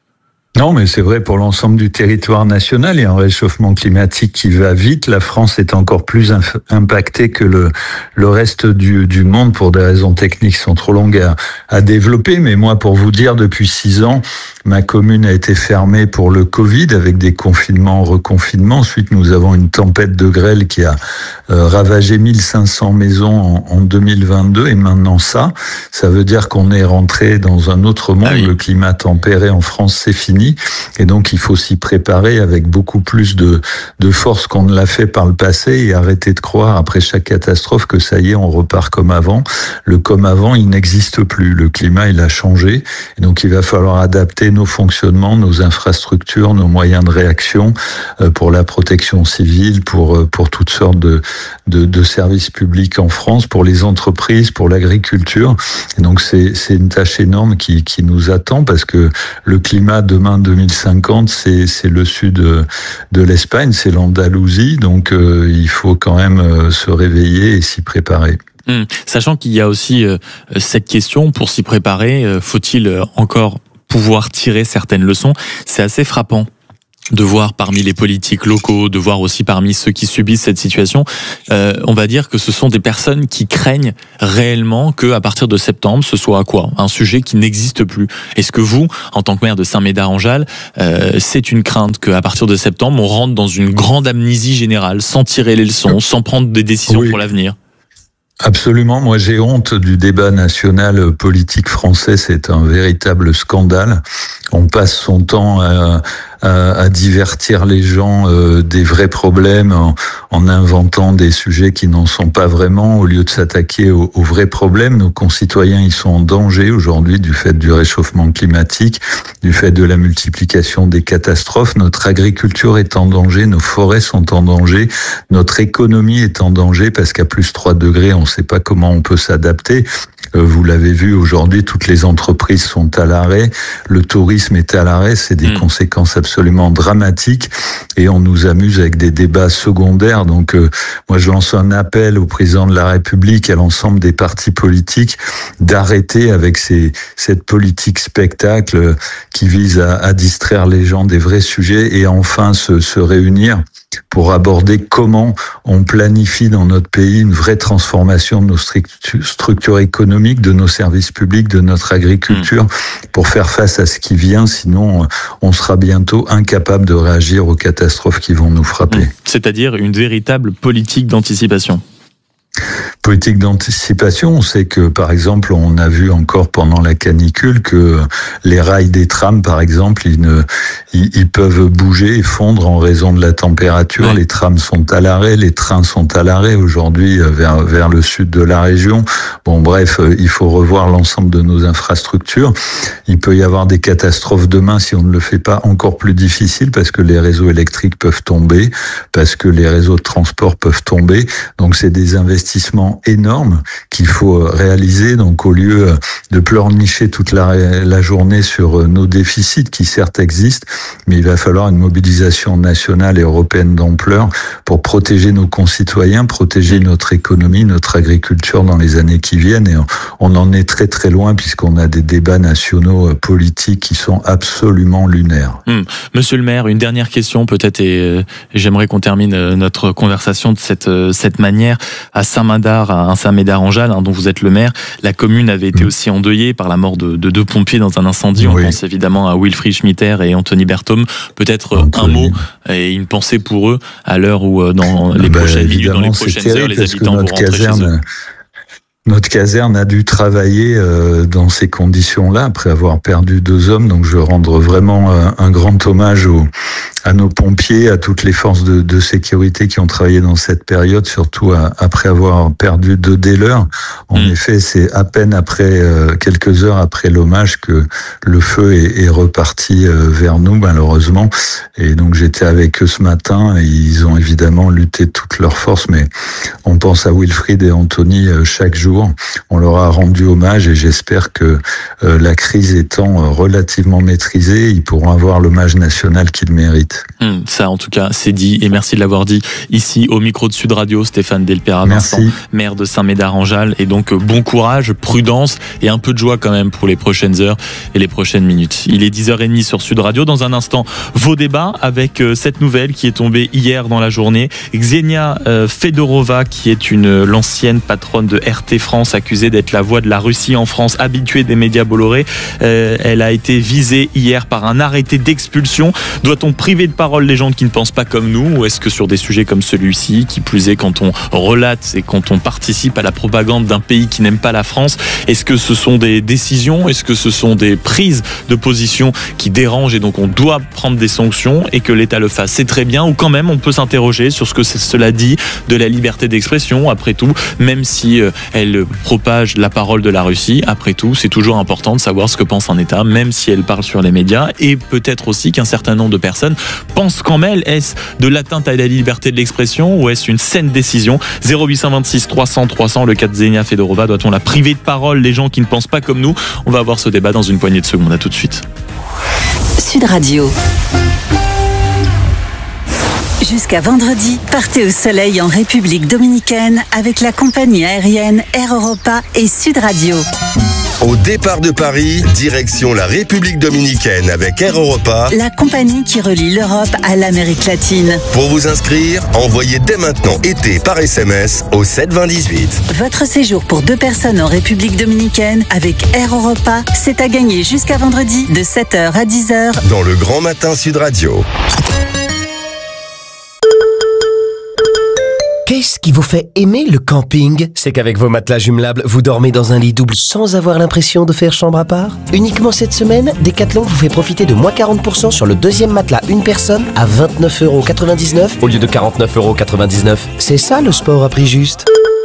Speaker 21: Non, mais c'est vrai pour l'ensemble du territoire national. Il y a un réchauffement climatique qui va vite. La France est encore plus inf- impactée que le, le reste du, du monde pour des raisons techniques qui sont trop longues à, à développer. Mais moi, pour vous dire, depuis six ans, ma commune a été fermée pour le Covid avec des confinements, reconfinements. Ensuite, nous avons une tempête de grêle qui a euh, ravagé mille cinq cents maisons en, en deux mille vingt-deux. Et maintenant ça, ça veut dire qu'on est rentré dans un autre monde. Ah oui. Le climat tempéré en France, c'est fini. fini. Et donc, il faut s'y préparer avec beaucoup plus de, de force qu'on ne l'a fait par le passé et arrêter de croire, après chaque catastrophe, que ça y est, on repart comme avant. Le comme avant, il n'existe plus. Le climat, il a changé. Et donc, il va falloir adapter nos fonctionnements, nos infrastructures, nos moyens de réaction euh, pour la protection civile, pour, euh, pour toutes sortes de, de, de services publics en France, pour les entreprises, pour l'agriculture. Et donc, c'est, c'est une tâche énorme qui, qui nous attend parce que le climat demain deux mille cinquante, c'est, c'est le sud de l'Espagne, c'est l'Andalousie. Donc, euh, il faut quand même euh, se réveiller et s'y préparer.
Speaker 2: Mmh. Sachant qu'il y a aussi euh, cette question, pour s'y préparer, euh, faut-il euh, encore pouvoir tirer certaines leçons? C'est assez frappant de voir parmi les politiques locaux, de voir aussi parmi ceux qui subissent cette situation, euh, on va dire que ce sont des personnes qui craignent réellement que à partir de septembre, ce soit quoi? Un sujet qui n'existe plus. Est-ce que vous, en tant que maire de Saint-Médard-en-Jalles, euh, c'est une crainte qu'à partir de septembre, on rentre dans une grande amnésie générale, sans tirer les leçons, sans prendre des décisions oui. pour l'avenir?
Speaker 21: Absolument, moi j'ai honte du débat national politique français, c'est un véritable scandale. On passe son temps à, à, à divertir les gens euh, des vrais problèmes en, en inventant des sujets qui n'en sont pas vraiment, au lieu de s'attaquer aux, aux vrais problèmes. Nos concitoyens, ils sont en danger aujourd'hui du fait du réchauffement climatique, du fait de la multiplication des catastrophes. Notre agriculture est en danger, nos forêts sont en danger, notre économie est en danger parce qu'à plus trois degrés, on ne sait pas comment on peut s'adapter. Vous l'avez vu aujourd'hui, toutes les entreprises sont à l'arrêt, le tourisme est à l'arrêt, c'est des mmh. conséquences absolument dramatiques et on nous amuse avec des débats secondaires. Donc euh, moi je lance un appel au président de la République, à l'ensemble des partis politiques, d'arrêter avec ces, cette politique spectacle qui vise à, à distraire les gens des vrais sujets et enfin se, se réunir pour aborder comment on planifie dans notre pays une vraie transformation de nos structures économiques, de nos services publics, de notre agriculture, pour faire face à ce qui vient. Sinon, on sera bientôt incapable de réagir aux catastrophes qui vont nous frapper.
Speaker 2: C'est-à-dire une véritable politique d'anticipation.
Speaker 21: Politique d'anticipation, on sait que, par exemple, on a vu encore pendant la canicule que les rails des trams, par exemple, ils, ne, ils, ils peuvent bouger et fondre en raison de la température. Ouais. Les trams sont à l'arrêt, les trains sont à l'arrêt aujourd'hui vers, vers le sud de la région. Bon, bref, il faut revoir l'ensemble de nos infrastructures. Il peut y avoir des catastrophes demain si on ne le fait pas, encore plus difficile parce que les réseaux électriques peuvent tomber, parce que les réseaux de transport peuvent tomber. Donc, c'est des investissements énorme qu'il faut réaliser. Donc, au lieu de pleurnicher toute la, la journée sur nos déficits, qui certes existent, mais il va falloir une mobilisation nationale et européenne d'ampleur pour protéger nos concitoyens, protéger notre économie, notre agriculture dans les années qui viennent. Et on en est très très loin puisqu'on a des débats nationaux politiques qui sont absolument lunaires.
Speaker 2: Hum. Monsieur le maire, une dernière question peut-être, et euh, j'aimerais qu'on termine notre conversation de cette, euh, cette manière. À Saint-Médard, à Saint-Médard-en-Jalles, hein, dont vous êtes le maire, la commune avait été aussi endeuillée par la mort de, de deux pompiers dans un incendie. On oui. pense évidemment à Wilfried Schmitter et Anthony Berthaume. Peut-être Anthony. un mot et une pensée pour eux à l'heure où dans les bah, prochaines minutes, dans les prochaines heures, les habitants vont rentrer caserne... chez eux.
Speaker 21: Notre caserne a dû travailler euh, dans ces conditions-là après avoir perdu deux hommes. Donc je veux rendre vraiment euh, un grand hommage aux, à nos pompiers, à toutes les forces de, de sécurité qui ont travaillé dans cette période, surtout à, après avoir perdu deux des leurs. En mmh. effet, c'est à peine après, euh, quelques heures après l'hommage que le feu est, est reparti euh, vers nous, malheureusement. Et donc j'étais avec eux ce matin et ils ont évidemment lutté de toutes leurs forces, mais on pense à Wilfried et Anthony euh, chaque jour. On leur a rendu hommage et j'espère que euh, la crise étant euh, relativement maîtrisée, ils pourront avoir l'hommage national qu'ils méritent.
Speaker 2: Mmh, ça, en tout cas, c'est dit et merci de l'avoir dit ici au micro de Sud Radio. Stéphane Delpera-Vincent, maire de Saint-Médard-en-Jalles. Et donc, bon courage, prudence et un peu de joie quand même pour les prochaines heures et les prochaines minutes. Il est dix heures trente sur Sud Radio. Dans un instant, vos débats avec euh, cette nouvelle qui est tombée hier dans la journée. Ksenia euh, Fedorova, qui est une l'ancienne patronne de R T France, accusée d'être la voix de la Russie en France, habituée des médias Bolloré. Euh, elle a été visée hier par un arrêté d'expulsion. Doit-on priver priver de parole les gens qui ne pensent pas comme nous, ou est-ce que sur des sujets comme celui-ci, qui plus est quand on relate et quand on participe à la propagande d'un pays qui n'aime pas la France, est-ce que ce sont des décisions, est-ce que ce sont des prises de position qui dérangent et donc on doit prendre des sanctions et que l'État le fasse, c'est très bien, ou quand même on peut s'interroger sur ce que cela dit de la liberté d'expression, après tout, même si euh, elle propage la parole de la Russie, après tout, c'est toujours important de savoir ce que pense un État, même si elle parle sur les médias, et peut-être aussi qu'un certain nombre de personnes pensent qu'en elle, est-ce de l'atteinte à la liberté de l'expression ou est-ce une saine décision? Zéro huit cent vingt-six trois cents trois cents, le cas de Xenia Fedorova, doit-on la priver de parole les gens qui ne pensent pas comme nous? On va avoir ce débat dans une poignée de secondes, à tout de suite.
Speaker 4: Sud Radio. Jusqu'à vendredi, partez au soleil en République dominicaine avec la compagnie aérienne Air Europa et Sud Radio.
Speaker 3: Au départ de Paris, direction la République dominicaine avec Air Europa,
Speaker 4: la compagnie qui relie l'Europe à l'Amérique latine.
Speaker 3: Pour vous inscrire, envoyez dès maintenant été par S M S au sept vingt dix-huit.
Speaker 4: Votre séjour pour deux personnes en République dominicaine avec Air Europa, c'est à gagner jusqu'à vendredi de sept heures à dix heures
Speaker 3: dans le Grand Matin Sud Radio.
Speaker 22: Qu'est-ce qui vous fait aimer le camping? C'est qu'avec vos matelas jumelables, vous dormez dans un lit double sans avoir l'impression de faire chambre à part. Uniquement cette semaine, Decathlon vous fait profiter de moins quarante pour cent sur le deuxième matelas une personne à vingt-neuf euros quatre-vingt-dix-neuf au lieu de quarante-neuf euros quatre-vingt-dix-neuf. C'est ça le sport à prix juste.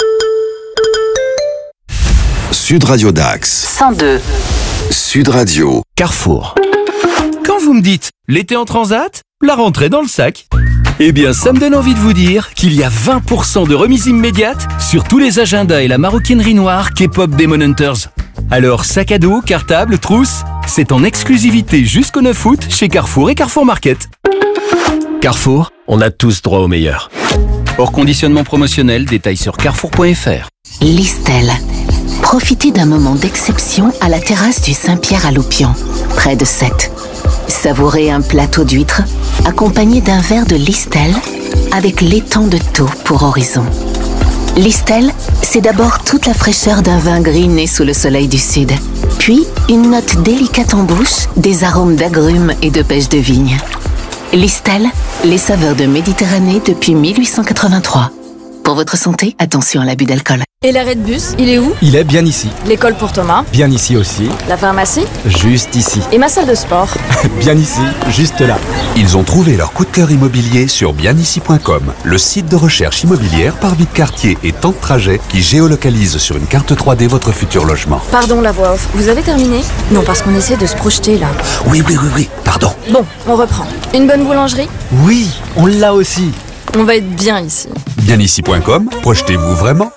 Speaker 3: Sud Radio Dax.
Speaker 4: cent deux.
Speaker 3: Sud Radio.
Speaker 22: Carrefour.
Speaker 12: Quand vous me dites l'été en transat, la rentrée dans le sac. Eh bien, ça me donne envie de vous dire qu'il y a vingt pour cent de remise immédiate sur tous les agendas et la maroquinerie noire K-pop Demon Hunters. Alors, sac à dos, cartable, trousse, c'est en exclusivité jusqu'au neuf août chez Carrefour et Carrefour Market.
Speaker 22: Carrefour, on a tous droit au meilleur. Hors conditionnement promotionnel, détail sur carrefour point f r.
Speaker 18: Listel. Profitez d'un moment d'exception à la terrasse du Saint-Pierre à Loupian, près de Sète. Savourez un plateau d'huîtres accompagné d'un verre de Listel avec l'étang de Thau pour horizon. Listel, c'est d'abord toute la fraîcheur d'un vin gris né sous le soleil du sud, puis une note délicate en bouche, des arômes d'agrumes et de pêche de vigne. Listel, les saveurs de Méditerranée depuis mille huit cent quatre-vingt-trois. Pour votre santé, attention à l'abus d'alcool.
Speaker 23: Et l'arrêt de bus, il est où?
Speaker 24: Il est bien ici.
Speaker 23: L'école pour Thomas?
Speaker 24: Bien ici aussi.
Speaker 23: La pharmacie?
Speaker 24: Juste ici.
Speaker 23: Et ma salle de sport?
Speaker 24: Bien ici, juste là.
Speaker 25: Ils ont trouvé leur coup de cœur immobilier sur bien ici point com, le site de recherche immobilière par vie de quartier et temps de trajet qui géolocalise sur une carte trois D votre futur logement.
Speaker 23: Pardon la voix off, vous avez terminé? Non, parce qu'on essaie de se projeter là.
Speaker 25: Oui, oui, oui, oui, pardon.
Speaker 23: Bon, on reprend. Une bonne boulangerie?
Speaker 24: Oui, on l'a aussi.
Speaker 23: On va être bien ici.
Speaker 25: bien ici point com, projetez-vous vraiment?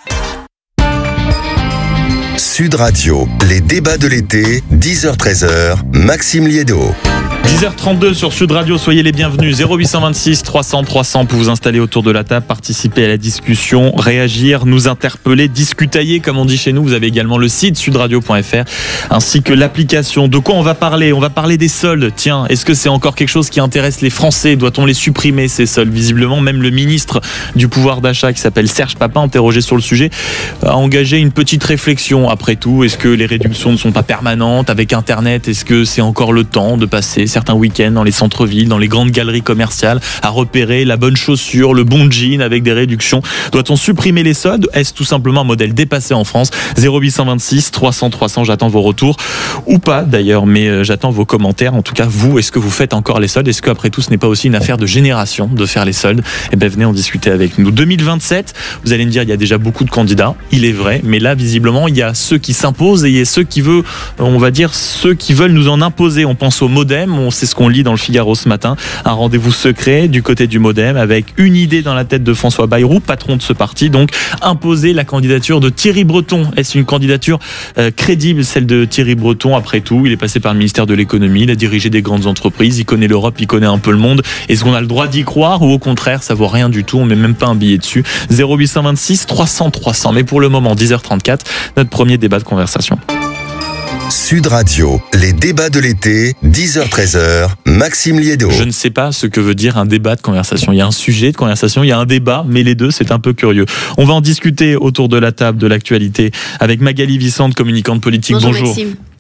Speaker 3: Sud Radio, les débats de l'été, dix heures treize heures, Maxime Liédo.
Speaker 2: dix heures trente-deux sur Sud Radio, soyez les bienvenus. Zéro huit cent vingt-six trois cents trois cents pour vous installer autour de la table, participer à la discussion, réagir, nous interpeller, discutailler comme on dit chez nous. Vous avez également le site sud radio point f r ainsi que l'application. De quoi on va parler? On va parler des soldes. Tiens, est-ce que c'est encore quelque chose qui intéresse les Français? Doit-on les supprimer, ces soldes? Visiblement, même le ministre du pouvoir d'achat qui s'appelle Serge Papin, interrogé sur le sujet, a engagé une petite réflexion. Après tout, est-ce que les réductions ne sont pas permanentes? Avec Internet, est-ce que c'est encore le temps de passer certains week-ends dans les centres-villes, dans les grandes galeries commerciales, à repérer la bonne chaussure, le bon jean avec des réductions? Doit-on supprimer les soldes? Est-ce tout simplement un modèle dépassé en France? Zéro huit cent vingt-six trois cents trois cents, j'attends vos retours, ou pas d'ailleurs, mais j'attends vos commentaires. En tout cas, vous, est-ce que vous faites encore les soldes? Est-ce qu'après tout, ce n'est pas aussi une affaire de génération de faire les soldes? Eh bien, venez en discuter avec nous. deux mille vingt-sept, vous allez me dire, il y a déjà beaucoup de candidats, il est vrai, mais là, visiblement, il y a ceux qui s'imposent et il y a ceux qui veulent, on va dire, ceux qui veulent nous en imposer. On pense au MoDem, on sait ce qu'on lit dans le Figaro ce matin, un rendez-vous secret du côté du MoDem avec une idée dans la tête de François Bayrou, patron de ce parti, donc imposer la candidature de Thierry Breton. Est-ce une candidature euh, crédible, celle de Thierry Breton? Après tout, il est passé par le ministère de l'économie, il a dirigé des grandes entreprises, il connaît l'Europe, il connaît un peu le monde. Est-ce qu'on a le droit d'y croire ou au contraire, ça vaut rien du tout, on met même pas un billet dessus? Zéro huit cent vingt-six trois cents trois cents. Mais pour le moment, dix heures trente-quatre, notre premier débat de conversation.
Speaker 3: Sud Radio, les débats de l'été, dix heures treize heures, Maxime Liédo.
Speaker 2: Je ne sais pas ce que veut dire un débat de conversation. Il y a un sujet de conversation, il y a un débat, mais les deux, c'est un peu curieux. On va en discuter autour de la table de l'actualité avec Magali Vicente, communicante politique.
Speaker 26: Bonjour.
Speaker 2: Bonjour.
Speaker 26: Maxime.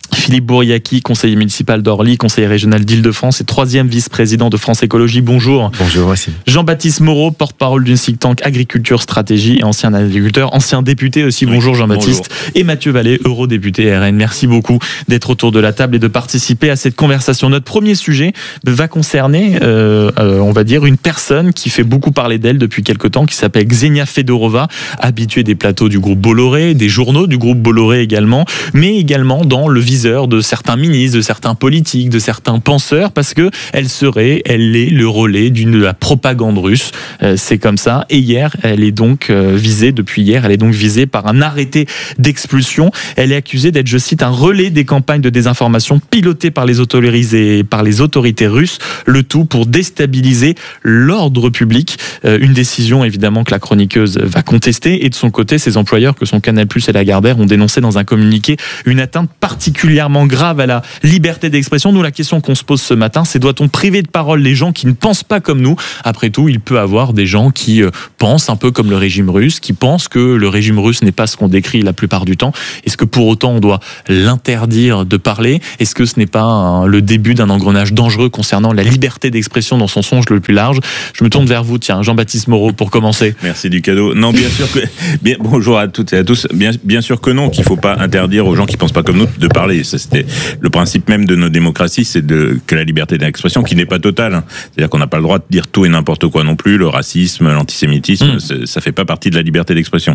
Speaker 2: Philippe Bouriaki, conseiller municipal d'Orly, conseiller régional d'Île-de-France et troisième vice-président de France Écologie. Bonjour.
Speaker 1: Bonjour, merci.
Speaker 2: Jean-Baptiste Moreau, porte-parole d'une think tank Agriculture Stratégie et ancien agriculteur, ancien député aussi. Oui, bonjour Jean-Baptiste. Bonjour. Et Mathieu Vallée, eurodéputé R N. Merci beaucoup d'être autour de la table et de participer à cette conversation. Notre premier sujet va concerner, euh, euh, on va dire, une personne qui fait beaucoup parler d'elle depuis quelque temps, qui s'appelle Ksenia Fedorova, habituée des plateaux du groupe Bolloré, des journaux du groupe Bolloré également, mais également dans le viseur de certains ministres, de certains politiques, de certains penseurs, parce que elle serait, elle est le relais d'une de la propagande russe. Euh, c'est comme ça. Et hier, elle est donc euh, visée, depuis hier, elle est donc visée par un arrêté d'expulsion. Elle est accusée d'être, je cite, un relais des campagnes de désinformation pilotées par les autorités, par les autorités russes, le tout pour déstabiliser l'ordre public. Euh, une décision, évidemment, que la chroniqueuse va contester. Et de son côté, ses employeurs, que sont Canal plus et Lagardère, ont dénoncé dans un communiqué une atteinte particulièrement grave à la liberté d'expression. Nous, la question qu'on se pose ce matin, c'est doit-on priver de parole les gens qui ne pensent pas comme nous ? Après tout, il peut y avoir des gens qui euh, pensent un peu comme le régime russe, qui pensent que le régime russe n'est pas ce qu'on décrit la plupart du temps. Est-ce que pour autant on doit l'interdire de parler ? Est-ce que ce n'est pas un, le début d'un engrenage dangereux concernant la liberté d'expression dans son sens le plus large ? Je me tourne vers vous, tiens, Jean-Baptiste Moreau, pour commencer.
Speaker 1: Merci du cadeau. Non, bien sûr que... Bien, bonjour à toutes et à tous. Bien, bien sûr que non, qu'il ne faut pas interdire aux gens qui ne pensent pas comme nous de parler. Ça, c'était le principe même de nos démocraties, c'est de, que la liberté d'expression, qui n'est pas totale. Hein. C'est-à-dire qu'on n'a pas le droit de dire tout et n'importe quoi non plus. Le racisme, l'antisémitisme, mmh. ça fait pas partie de la liberté d'expression.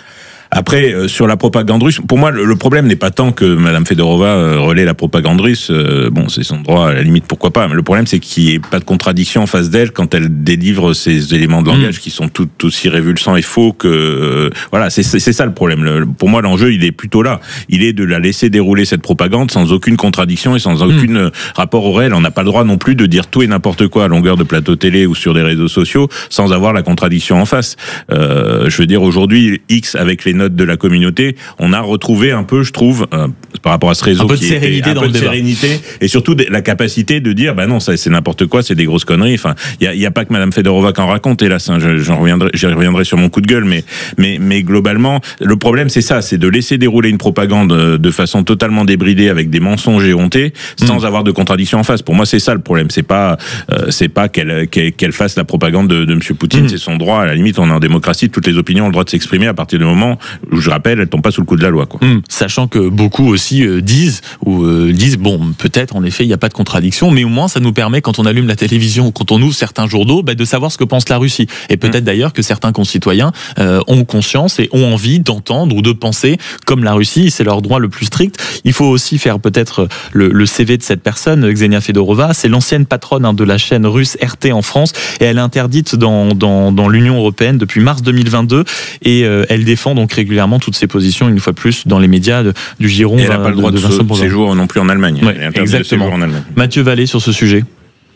Speaker 1: Après, euh, sur la propagande russe, pour moi, le, le problème n'est pas tant que Madame Fedorova euh, relaie la propagande russe. Euh, bon, c'est son droit, à la limite, pourquoi pas. Mais le problème, c'est qu'il n'y ait pas de contradiction en face d'elle quand elle délivre ces éléments de langage mmh. qui sont tout aussi révulsants et faux que... Euh, voilà, c'est, c'est, c'est ça le problème. Le, pour moi, l'enjeu, il est plutôt là. Il est de la laisser dérouler cette propagande sans aucune contradiction et sans aucune mmh. rapport au réel. On n'a pas le droit non plus de dire tout et n'importe quoi à longueur de plateau télé ou sur des réseaux sociaux sans avoir la contradiction en face. Euh, je veux dire, aujourd'hui, X, avec les notes de la communauté, on a retrouvé un peu, je trouve, euh, par rapport à ce réseau, un peu de qui sérénité était, un dans peu le de débat. sérénité et surtout de, la capacité de dire, bah non, ça c'est n'importe quoi, c'est des grosses conneries. Enfin, il y a, y a pas que Madame Fedorova qui en raconte. Hélas, hein, j'en reviendrai, j'y reviendrai sur mon coup de gueule, mais mais mais globalement, le problème c'est ça, c'est de laisser dérouler une propagande de façon totalement débridée avec des mensonges éhontés, sans mmh. avoir de contradiction en face. Pour moi, c'est ça le problème. C'est pas euh, c'est pas qu'elle, qu'elle qu'elle fasse la propagande de, de Monsieur Poutine. Mmh. C'est son droit. À la limite, on est en démocratie, toutes les opinions ont le droit de s'exprimer à partir du moment où, je rappelle, elles tombent pas sous le coup de la loi, quoi.
Speaker 2: Mmh. Sachant que beaucoup aussi euh, disent ou euh, disent bon, peut-être en effet il n'y a pas de contradiction, mais au moins ça nous permet, quand on allume la télévision ou quand on ouvre certains journaux, bah, de savoir ce que pense la Russie. Et peut-être mmh. d'ailleurs que certains concitoyens euh, ont conscience et ont envie d'entendre ou de penser comme la Russie. C'est leur droit le plus strict. Il faut aussi faire peut-être le, le C V de cette personne, Ksenia Fedorova. C'est l'ancienne patronne hein, de la chaîne russe R T en France et elle est interdite dans dans, dans l'Union européenne depuis mars deux mille vingt-deux et euh, elle défend donc régulièrement toutes ses positions, une fois plus, dans les médias de, du Giron.
Speaker 1: Et elle n'a pas le droit de, de, de séjour non plus en Allemagne.
Speaker 2: Ouais, exactement. En Allemagne. Mathieu Vallée sur ce sujet.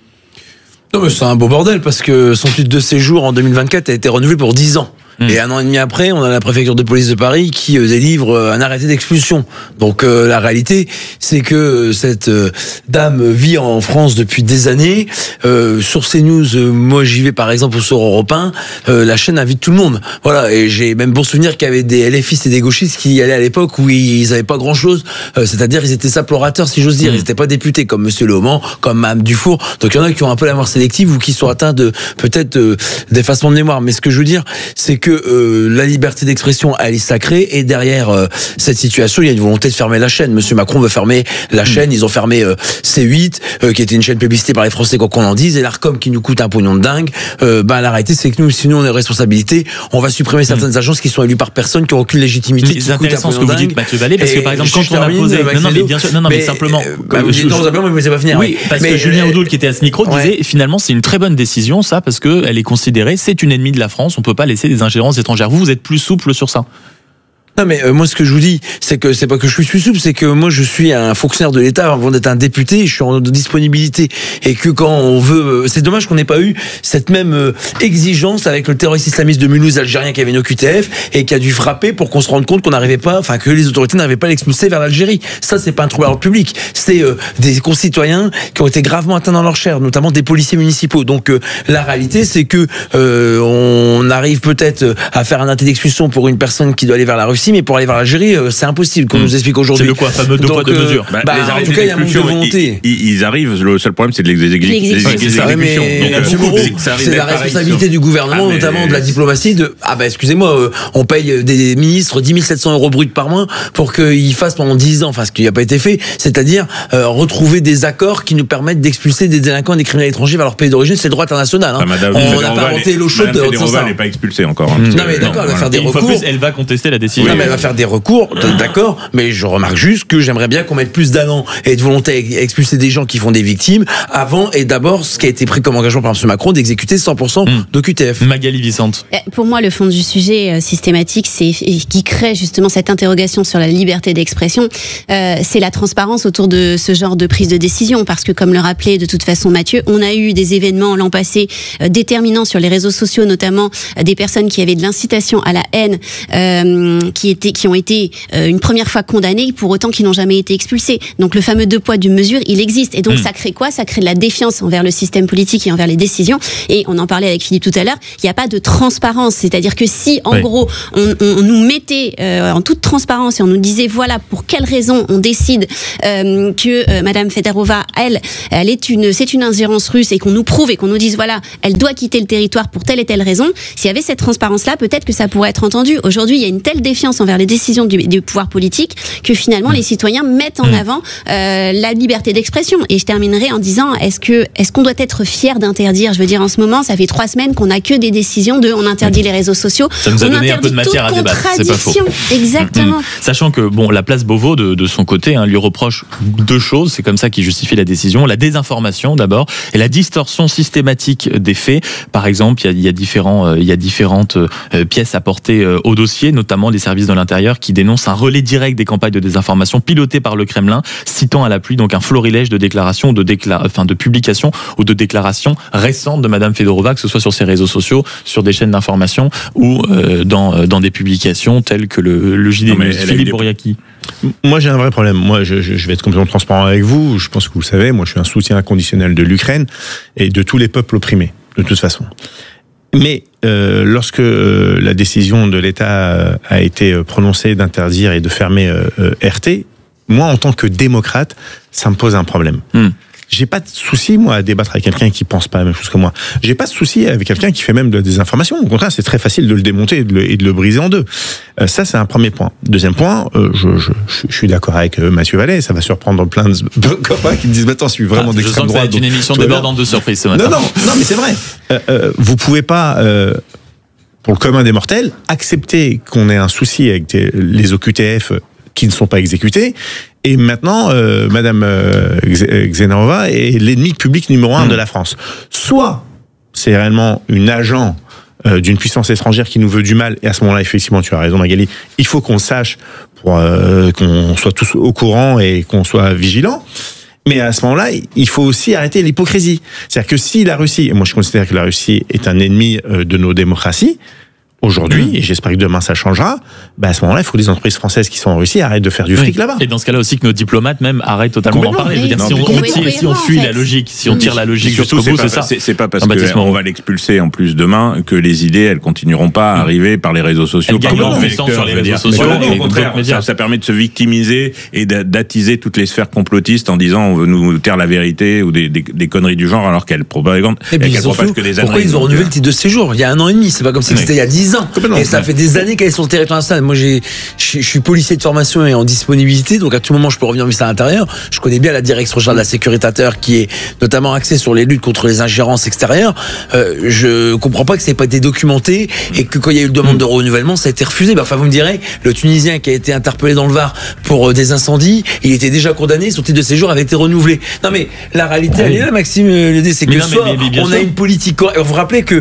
Speaker 6: Non mais c'est un beau bordel parce que son titre de séjour en deux mille vingt-quatre a été renouvelé pour dix ans. Mmh. Et un an et demi après, on a la préfecture de police de Paris qui euh, délivre euh, un arrêté d'expulsion. Donc euh, la réalité, c'est que euh, cette euh, dame vit en France depuis des années. Euh, sur CNews, euh, moi j'y vais par exemple sur Europe un, euh, la chaîne invite tout le monde. Voilà, et j'ai même bon souvenir qu'il y avait des L F istes et des gauchistes qui y allaient à l'époque où ils n'avaient pas grand-chose. Euh, c'est-à-dire ils étaient simples orateurs, si j'ose dire. Mmh. Ils n'étaient pas députés comme Monsieur Lehoman, comme Mme Dufour. Donc il y en a qui ont un peu la mémoire sélective ou qui sont atteints de peut-être euh, d'effacement de mémoire. Mais ce que je veux dire, c'est que que euh, la liberté d'expression, elle est sacrée, et derrière euh, cette situation, il y a une volonté de fermer la chaîne. Monsieur Macron veut fermer la mmh. chaîne, ils ont fermé euh, C huit, euh, qui était une chaîne publicité par les Français, quoi qu'on en dise, et l'Arcom qui nous coûte un pognon de dingue. Euh, ben, la réalité, c'est que nous, si nous on est responsabilité, on va supprimer certaines mmh. agences qui sont élues par personne, qui n'ont aucune légitimité.
Speaker 2: C'est intéressant ce que vous dites, Mathieu Vallée, parce que par exemple, quand on a posé, non, non, mais bien sûr, non, non, mais, mais simplement,
Speaker 6: euh, bah, vous dites non, vous mais vous laissez pas finir.
Speaker 2: Oui, parce mais, que Julien euh, Audoul, qui était à ce micro, disait ouais. finalement, c'est une très bonne décision, ça, parce que elle est considérée, c'est une ennemie de la France, on peut pas laisser des ingérences étrangères. Vous, vous êtes plus souple sur ça?
Speaker 6: Non mais euh, moi ce que je vous dis, c'est que c'est pas que je suis plus souple, c'est que moi je suis un fonctionnaire de l'État avant d'être un député, je suis en disponibilité, et que quand on veut, c'est dommage qu'on n'ait pas eu cette même euh, exigence avec le terroriste islamiste de Mulhouse algérien qui avait une O Q T F et qui a dû frapper pour qu'on se rende compte qu'on n'arrivait pas, enfin que les autorités n'arrivaient pas à l'expulser vers l'Algérie. Ça c'est pas un trouble à l'ordre public, c'est euh, des concitoyens qui ont été gravement atteints dans leur chair, notamment des policiers municipaux. Donc euh, la réalité c'est que euh, on arrive peut-être à faire un arrêté d'expulsion pour une personne qui doit aller vers la Russie. victimes et pour aller vers l'Algérie, euh, c'est impossible qu'on mmh. nous explique aujourd'hui.
Speaker 2: C'est le quoi, fameux deux poids deux mesures.
Speaker 6: Bah, bah,
Speaker 1: les
Speaker 6: en tout cas, il y a un manque de volonté.
Speaker 1: Ils, ils arrivent, le seul problème c'est de l'exécution.
Speaker 6: C'est la responsabilité du gouvernement, notamment de la diplomatie, de ah bah excusez-moi, euh, on paye des ministres dix mille sept cents euros bruts par mois pour qu'ils fassent pendant dix ans, enfin ce qui n'a pas été fait, c'est-à-dire euh, retrouver des accords qui nous permettent d'expulser des délinquants et des criminels étrangers vers leur pays d'origine, c'est le droit international. Hein.
Speaker 1: Madame,
Speaker 6: on n'a pas inventé l'eau chaude de ça.
Speaker 1: Elle n'est pas expulsée encore. Hein,
Speaker 6: non mais d'accord, elle va faire des recours.
Speaker 2: Plus, elle va contester la décision.
Speaker 6: Non mais elle va faire des recours, d'accord, mais je remarque juste que j'aimerais bien qu'on mette plus d'allant et de volonté à expulser des gens qui font des victimes avant et d'abord ce qui a été pris comme engagement par M. Macron d'exécuter cent pour cent mmh. d'O Q T F.
Speaker 2: Magali Vicente.
Speaker 7: Pour moi, le fond du sujet euh, systématique, c'est qui crée justement cette interrogation sur la liberté d'expression, euh, c'est la transparence autour de ce genre de prise de décision, parce que comme le rappelait de toute façon Mathieu, on a eu des événements l'an passé euh, déterminants sur les réseaux sociaux, notamment euh, des personnes qui avaient de l'incitation à la haine, euh, qui étaient, qui ont été euh, une première fois condamnées, pour autant qu'ils n'ont jamais été expulsés. Donc le fameux deux poids deux mesures, il existe, et donc mmh. ça crée quoi ? Ça crée de la défiance envers le système politique et envers les décisions. Et on en parlait avec Philippe tout à l'heure, il n'y a pas de transparence, c'est-à-dire que si en oui. gros on, on, on nous mettait euh, en toute transparence et on nous disait voilà pour quelles raisons on décide euh, que euh, Madame Fedorova, elle, elle est une, c'est une ingérence russe, et qu'on nous prouve et qu'on nous dise voilà, elle doit quitter le territoire pour telle et telle raison, s'il y avait cette transparence-là, peut-être que ça pourrait être entendu. Aujourd'hui, il y a une telle défiance envers les décisions du, du pouvoir politique que finalement les citoyens mettent en avant euh, la liberté d'expression. Et je terminerai en disant est-ce que est-ce qu'on doit être fier d'interdire ? Je veux dire, en ce moment, ça fait trois semaines qu'on n'a que des décisions de on interdit les réseaux sociaux,
Speaker 2: ça nous a
Speaker 7: on
Speaker 2: donné un peu de matière à débattre, c'est pas faux.
Speaker 7: Exactement.
Speaker 2: Mmh. Sachant que bon, la place Beauvau de, de son côté hein, lui reproche deux choses, c'est comme ça qu'il justifie la décision, la désinformation d'abord et la distorsion systématique des faits. Par exemple, il y a, il y a différents, euh, il y a différentes euh, pièces apportées euh, au dossier, notamment des services de l'intérieur qui dénoncent un relais direct des campagnes de désinformation pilotées par le Kremlin, citant à la pluie donc un florilège de déclarations, de décla- enfin de publications ou de déclarations récentes de Madame Fedorova, que ce soit sur ses réseaux sociaux, sur des chaînes d'information ou euh, dans dans des publications telles que le, le J D News. Philippe Bouriaki.
Speaker 8: Moi, j'ai un vrai problème. Moi, je, je, je vais être complètement transparent avec vous. Je pense que vous le savez. Moi, je suis un soutien inconditionnel de l'Ukraine et de tous les peuples opprimés, de toute façon. Mais euh, lorsque euh, la décision de l'État euh, a été prononcée d'interdire et de fermer euh, euh, R T, moi, en tant que démocrate, ça me pose un problème. Mmh. J'ai pas de souci, moi, à débattre avec quelqu'un qui pense pas la même chose que moi. J'ai pas de souci avec quelqu'un qui fait même de la désinformation. Au contraire, c'est très facile de le démonter et de le, et de le briser en deux. Euh, ça, c'est un premier point. Deuxième point, euh, je, je, je suis d'accord avec euh, Mathieu Vallet. Ça va surprendre plein de copains qui me disent, maintenant, je suis vraiment ah, d'extrême droite.
Speaker 2: Je sens que ça va être une émission débordante de surprise ce matin.
Speaker 8: Non, non, non, mais c'est vrai. Euh, euh, vous pouvez pas, euh, pour le commun des mortels, accepter qu'on ait un souci avec des, les O Q T F qui ne sont pas exécutés. Et maintenant, euh, Madame euh, Xenarova est l'ennemi public numéro un mmh. de la France. Soit c'est réellement une agent euh, d'une puissance étrangère qui nous veut du mal, et à ce moment-là, effectivement, tu as raison, Magali, il faut qu'on sache, pour euh, qu'on soit tous au courant et qu'on soit vigilants. Mais à ce moment-là, il faut aussi arrêter l'hypocrisie. C'est-à-dire que si la Russie, et moi je considère que la Russie est un ennemi euh, de nos démocraties, aujourd'hui, et j'espère que demain ça changera, bah à ce moment-là, il faut que les entreprises françaises qui sont en Russie arrêtent de faire du fric oui. là-bas.
Speaker 2: Et dans ce cas-là aussi que nos diplomates même arrêtent totalement d'en parler. Je veux dire, si, on, on, tire, si on suit en fait. la logique, si on tire la logique jusqu'au bout, c'est ça.
Speaker 1: C'est, c'est pas parce qu'on va l'expulser en plus demain que les idées, elles continueront pas à arriver par les réseaux sociaux.
Speaker 2: Elles gagnent en puissance sur les réseaux sociaux.
Speaker 1: Au contraire, ça, ça permet de se victimiser et d'attiser toutes les sphères complotistes en disant on veut nous taire la vérité ou des, des, des conneries du genre alors qu'elles propagent que des
Speaker 6: Pourquoi ils ont renouvelé le titre de séjour il y a un an et demi? C'est pas comme si c'était il y a dix ans. Et ça fait des années qu'elle est sur le territoire national. Moi, j'ai, je suis policier de formation et en disponibilité, donc à tout moment, je peux revenir au ministère de l'Intérieur. Je connais bien la direction générale de la sécurité intérieure qui est notamment axée sur les luttes contre les ingérences extérieures. Euh, je comprends pas que ça n'ait pas été documenté et que quand il y a eu une demande de renouvellement, ça a été refusé. Bah, enfin, vous me direz, le Tunisien qui a été interpellé dans le Var pour des incendies, il était déjà condamné, son titre de séjour avait été renouvelé. Non, mais la réalité, elle est là, Maxime Lédé, c'est que non, soit mais, mais, mais on a une politique. Vous vous rappelez que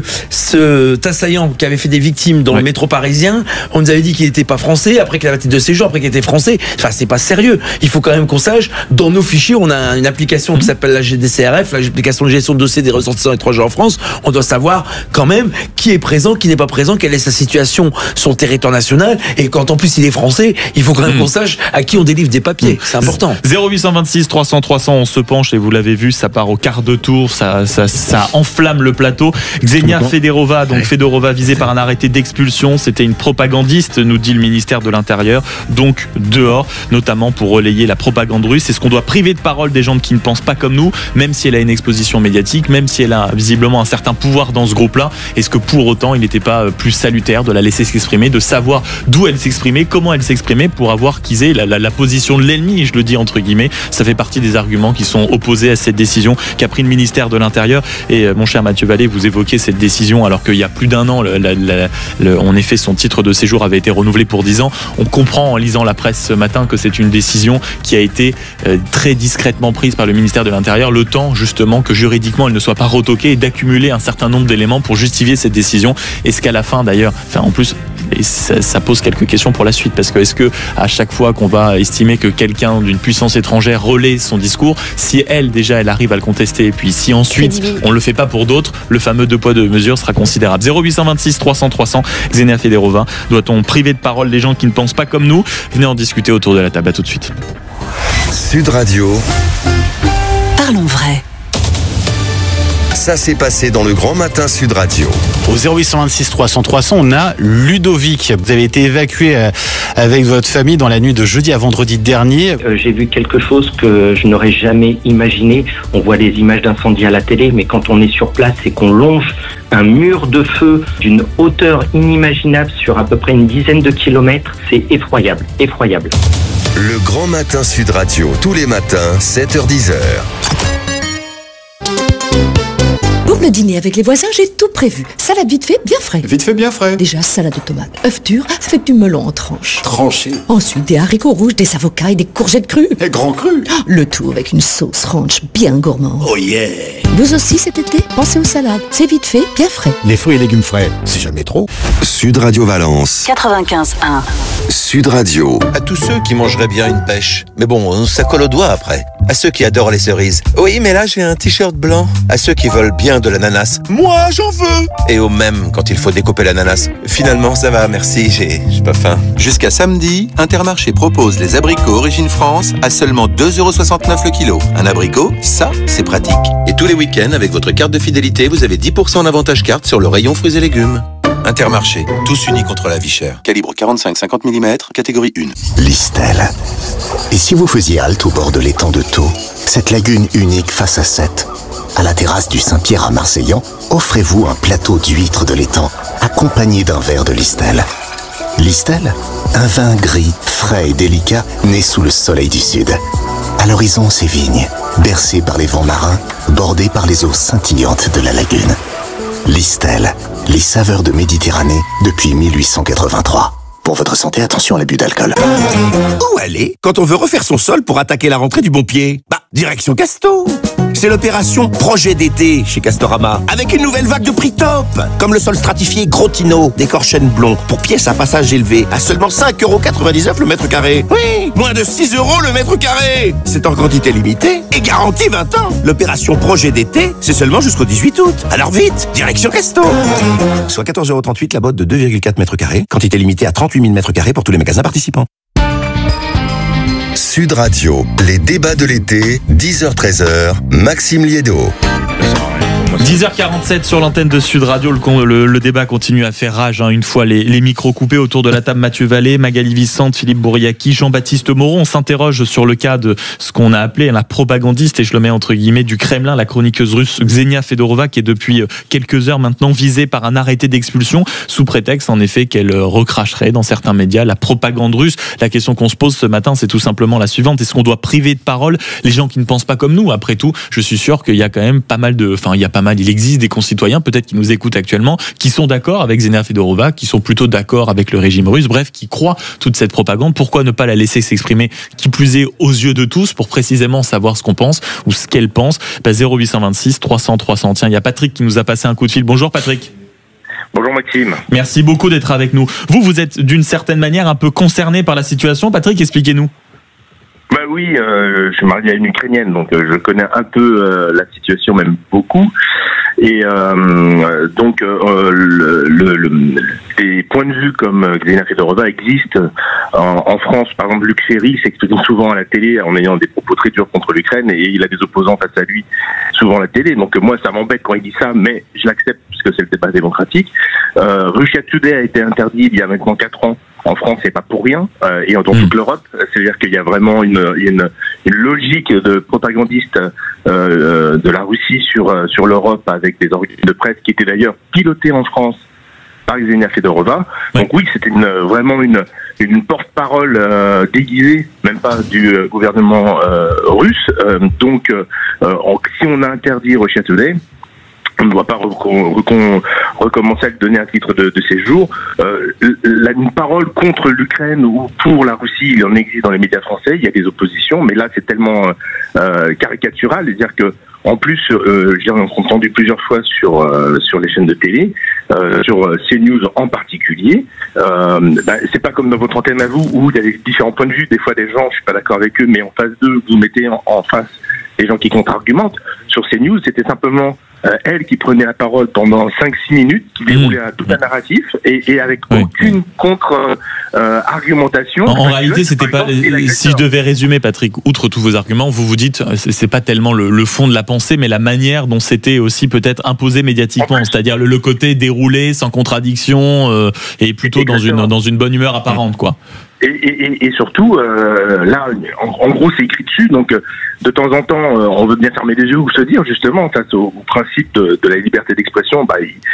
Speaker 6: ce assaillant qui avait fait des victimes dans ouais. le métro parisien, on nous avait dit qu'il n'était pas français, après qu'il avait titre de séjour, après qu'il était français. Enfin, c'est pas sérieux. Il faut quand même qu'on sache, dans nos fichiers, on a une application mmh. qui s'appelle la G D C R F, l'application de gestion de dossier des ressortissants étrangers en France. On doit savoir quand même qui est présent, qui n'est pas présent, quelle est sa situation sur le territoire national. Et quand en plus il est français, il faut quand même mmh. qu'on sache à qui on délivre des papiers. Mmh. C'est important.
Speaker 2: zéro huit deux six trois cents trois cents, on se penche et vous l'avez vu, ça part au quart de tour, ça, ça, ça enflamme le plateau. Xenia Fedorova, donc Fedorova visée par un arrêté arrêté d'expulsion. C'était une propagandiste, nous dit le ministère de l'Intérieur. Donc dehors, notamment pour relayer la propagande russe. Est-ce qu'on doit priver de parole des gens qui ne pensent pas comme nous, même si elle a une exposition médiatique, même si elle a visiblement un certain pouvoir dans ce groupe-là? Est-ce que pour autant, il n'était pas plus salutaire de la laisser s'exprimer, de savoir d'où elle s'exprimait, comment elle s'exprimait, pour avoir qu'isé la, la, la position de l'ennemi, je le dis entre guillemets. Ça fait partie des arguments qui sont opposés à cette décision qu'a pris le ministère de l'Intérieur. Et mon cher Mathieu Vallée, vous évoquez cette décision alors qu'il y a plus d'un an, le, la, la, le, en effet, son titre de séjour avait été renouvelé pour dix ans. On comprend en lisant la presse ce matin que c'est une décision qui a été euh, très discrètement prise par le ministère de l'Intérieur, le temps justement que juridiquement elle ne soit pas retoquée et d'accumuler un certain nombre d'éléments pour justifier cette décision. Est-ce qu'à la fin d'ailleurs, enfin en plus, et ça, ça pose quelques questions pour la suite, parce que est-ce que à chaque fois qu'on va estimer que quelqu'un d'une puissance étrangère relaie son discours, si elle déjà elle arrive à le contester, et puis si ensuite on le fait pas pour d'autres, le fameux deux poids deux mesures sera considérable. zéro huit deux six trois cents trois cents, Xenia Federova. Doit-on priver de parole les gens qui ne pensent pas comme nous? Venez en discuter autour de la table. À tout de suite.
Speaker 3: Sud Radio.
Speaker 4: Parlons vrai.
Speaker 3: Ça s'est passé dans le Grand Matin Sud Radio.
Speaker 9: Au zéro huit deux six trois cents trois cents, on a Ludovic. Vous avez été évacué avec votre famille dans la nuit de jeudi à vendredi dernier.
Speaker 10: Euh, j'ai vu quelque chose que je n'aurais jamais imaginé. On voit des images d'incendie à la télé, mais quand on est sur place et qu'on longe un mur de feu d'une hauteur inimaginable sur à peu près une dizaine de kilomètres, c'est effroyable, effroyable.
Speaker 3: Le Grand Matin Sud Radio, tous les matins, sept heures dix heures.
Speaker 11: Pour le dîner avec les voisins, j'ai tout prévu. Salade vite fait, bien frais.
Speaker 13: Vite fait, bien frais.
Speaker 11: Déjà, salade de tomates, œufs durs avec du melon en tranches.
Speaker 13: Tranché.
Speaker 11: Ensuite, des haricots rouges, des avocats et des courgettes crues.
Speaker 13: Et grand cru.
Speaker 11: Le tout avec une sauce ranch bien gourmande.
Speaker 13: Oh yeah.
Speaker 11: Vous aussi cet été, pensez aux salades. C'est vite fait, bien frais.
Speaker 13: Les fruits et légumes frais, c'est jamais trop.
Speaker 3: Sud Radio Valence.
Speaker 4: quatre-vingt-quinze un.
Speaker 3: Sud Radio.
Speaker 17: À tous ceux qui mangeraient bien une pêche. Mais bon, ça colle aux doigts après. À ceux qui adorent les cerises. Oui, mais là, j'ai un t-shirt blanc. À ceux qui veulent bien de l'ananas. Moi, j'en veux. Et au même quand il faut découper l'ananas. Finalement, ça va, merci, j'ai, j'ai pas faim.
Speaker 25: Jusqu'à samedi, Intermarché propose les abricots Origine France à seulement deux euros soixante-neuf le kilo. Un abricot, ça, c'est pratique. Et tous les week-ends, avec votre carte de fidélité, vous avez dix pour cent d'avantage carte sur le rayon fruits et légumes. Intermarché, tous unis contre la vie chère. Calibre quarante-cinq à cinquante millimètres, catégorie un.
Speaker 14: Listel. Et si vous faisiez halte au bord de l'étang de Thau, cette lagune unique face à Sète, à la terrasse du Saint-Pierre à Marseillan, offrez-vous un plateau d'huîtres de l'étang, accompagné d'un verre de Listel. Listel, un vin gris, frais et délicat, né sous le soleil du sud. À l'horizon, ses vignes, bercées par les vents marins, bordées par les eaux scintillantes de la lagune. Listel, les saveurs de Méditerranée depuis mille huit cent quatre-vingt-trois. Pour votre santé, attention à l'abus d'alcool.
Speaker 26: Où aller quand on veut refaire son sol pour attaquer la rentrée du bon pied? Bah, direction Casto. C'est l'opération Projet d'été chez Castorama, avec une nouvelle vague de prix top, comme le sol stratifié Grotino d'Écorchène Blond, pour pièces à passage élevé, à seulement cinq euros quatre-vingt-dix-neuf le mètre carré. Oui, moins de six euros le mètre carré. C'est en quantité limitée et garantie vingt ans. L'opération Projet d'été, c'est seulement jusqu'au dix-huit août. Alors vite, direction Casto. Soit quatorze euros trente-huit la botte de deux virgule quatre mètres carrés, quantité limitée à trente-huit mille mètres carrés pour tous les magasins participants.
Speaker 3: Sud Radio, les débats de l'été, dix heures treize heures, Maxime Liédo.
Speaker 2: dix heures quarante-sept sur l'antenne de Sud Radio, le, le, le débat continue à faire rage, hein, une fois les, les micros coupés. Autour de la table, Mathieu Vallée, Magali Vicente, Philippe Bouriaki, Jean-Baptiste Moreau. On s'interroge sur le cas de ce qu'on a appelé la propagandiste, et je le mets entre guillemets, du Kremlin, la chroniqueuse russe Xenia Fedorova, qui est depuis quelques heures maintenant visée par un arrêté d'expulsion, sous prétexte en effet qu'elle recracherait dans certains médias la propagande russe. La question qu'on se pose ce matin, c'est tout simplement la suivante: est-ce qu'on doit priver de parole les gens qui ne pensent pas comme nous? Après tout, je suis sûr qu'il y a quand même pas mal de... Enfin, il y a pas mal il existe des concitoyens peut-être qui nous écoutent actuellement, qui sont d'accord avec Xenia Fedorova, qui sont plutôt d'accord avec le régime russe, bref, qui croient toute cette propagande. Pourquoi ne pas la laisser s'exprimer, qui plus est aux yeux de tous, pour précisément savoir ce qu'on pense ou ce qu'elle pense? bah, zéro huit deux six trois cents trois cents. Tiens, il y a Patrick qui nous a passé un coup de fil. Bonjour Patrick.
Speaker 27: Bonjour Maxime.
Speaker 2: Merci beaucoup d'être avec nous. Vous, vous êtes d'une certaine manière un peu concerné par la situation. Patrick, expliquez-nous.
Speaker 5: Bah oui, euh, je suis marié à une Ukrainienne, donc euh, je connais un peu euh, la situation, même beaucoup. Et euh, donc, euh, le, le, le, des points de vue comme Xenia Fedorova existent en, en France. Par exemple, Luc Ferry s'exprime souvent à la télé en ayant des propos très durs contre l'Ukraine, et il a des opposants face à lui souvent à la télé. Donc moi, ça m'embête quand il dit ça, mais je l'accepte puisque c'est le débat démocratique. Euh, Russia Today a été interdit il y a maintenant quatre ans. En France, c'est pas pour rien, euh, et dans toute l'Europe, c'est-à-dire qu'il y a vraiment une, une, une logique de propagandiste euh, de la Russie sur sur l'Europe avec des organes de presse qui étaient d'ailleurs pilotés en France par Xenia Fedorova. Donc oui, c'était une, vraiment une une porte-parole euh, déguisée, même pas du euh, gouvernement euh, russe. Euh, donc, euh, en, si on a interdit Russia Today, on ne doit pas recom- recom- recommencer à lui donner un titre de, de séjour. Euh, la, une parole contre l'Ukraine ou pour la Russie, il en existe dans les médias français, il y a des oppositions, mais là c'est tellement euh, caricatural, c'est-à-dire que en plus, euh, j'ai entendu plusieurs fois sur euh, sur les chaînes de télé, euh, sur CNews en particulier. Euh, bah, c'est pas comme dans votre antenne à vous où il y a des différents points de vue. Des fois, des gens, je suis pas d'accord avec eux, mais en face d'eux, vous mettez en, en face des gens qui contre-argumentent. Sur CNews, c'était simplement euh, elle qui prenait la parole pendant cinq six minutes, qui déroulait mmh. tout un narratif et, et avec oui. aucune contre-argumentation.
Speaker 2: Euh, en, en réalité, c'était pas. Si je devais résumer, Patrick, outre tous vos arguments, vous vous dites, c'est, c'est pas tellement le, le fond de la pensée, mais la manière dont c'était aussi peut-être imposé médiatiquement, c'est-à-dire le, le côté déroulé, sans contradiction, euh, et plutôt dans une dans une bonne humeur apparente, quoi.
Speaker 5: Et, et, et surtout, euh, là, en, en gros, c'est écrit dessus. Donc, de temps en temps, euh, on veut bien fermer les yeux ou se dire, justement, face au, au principe de, de la liberté d'expression, bah, il,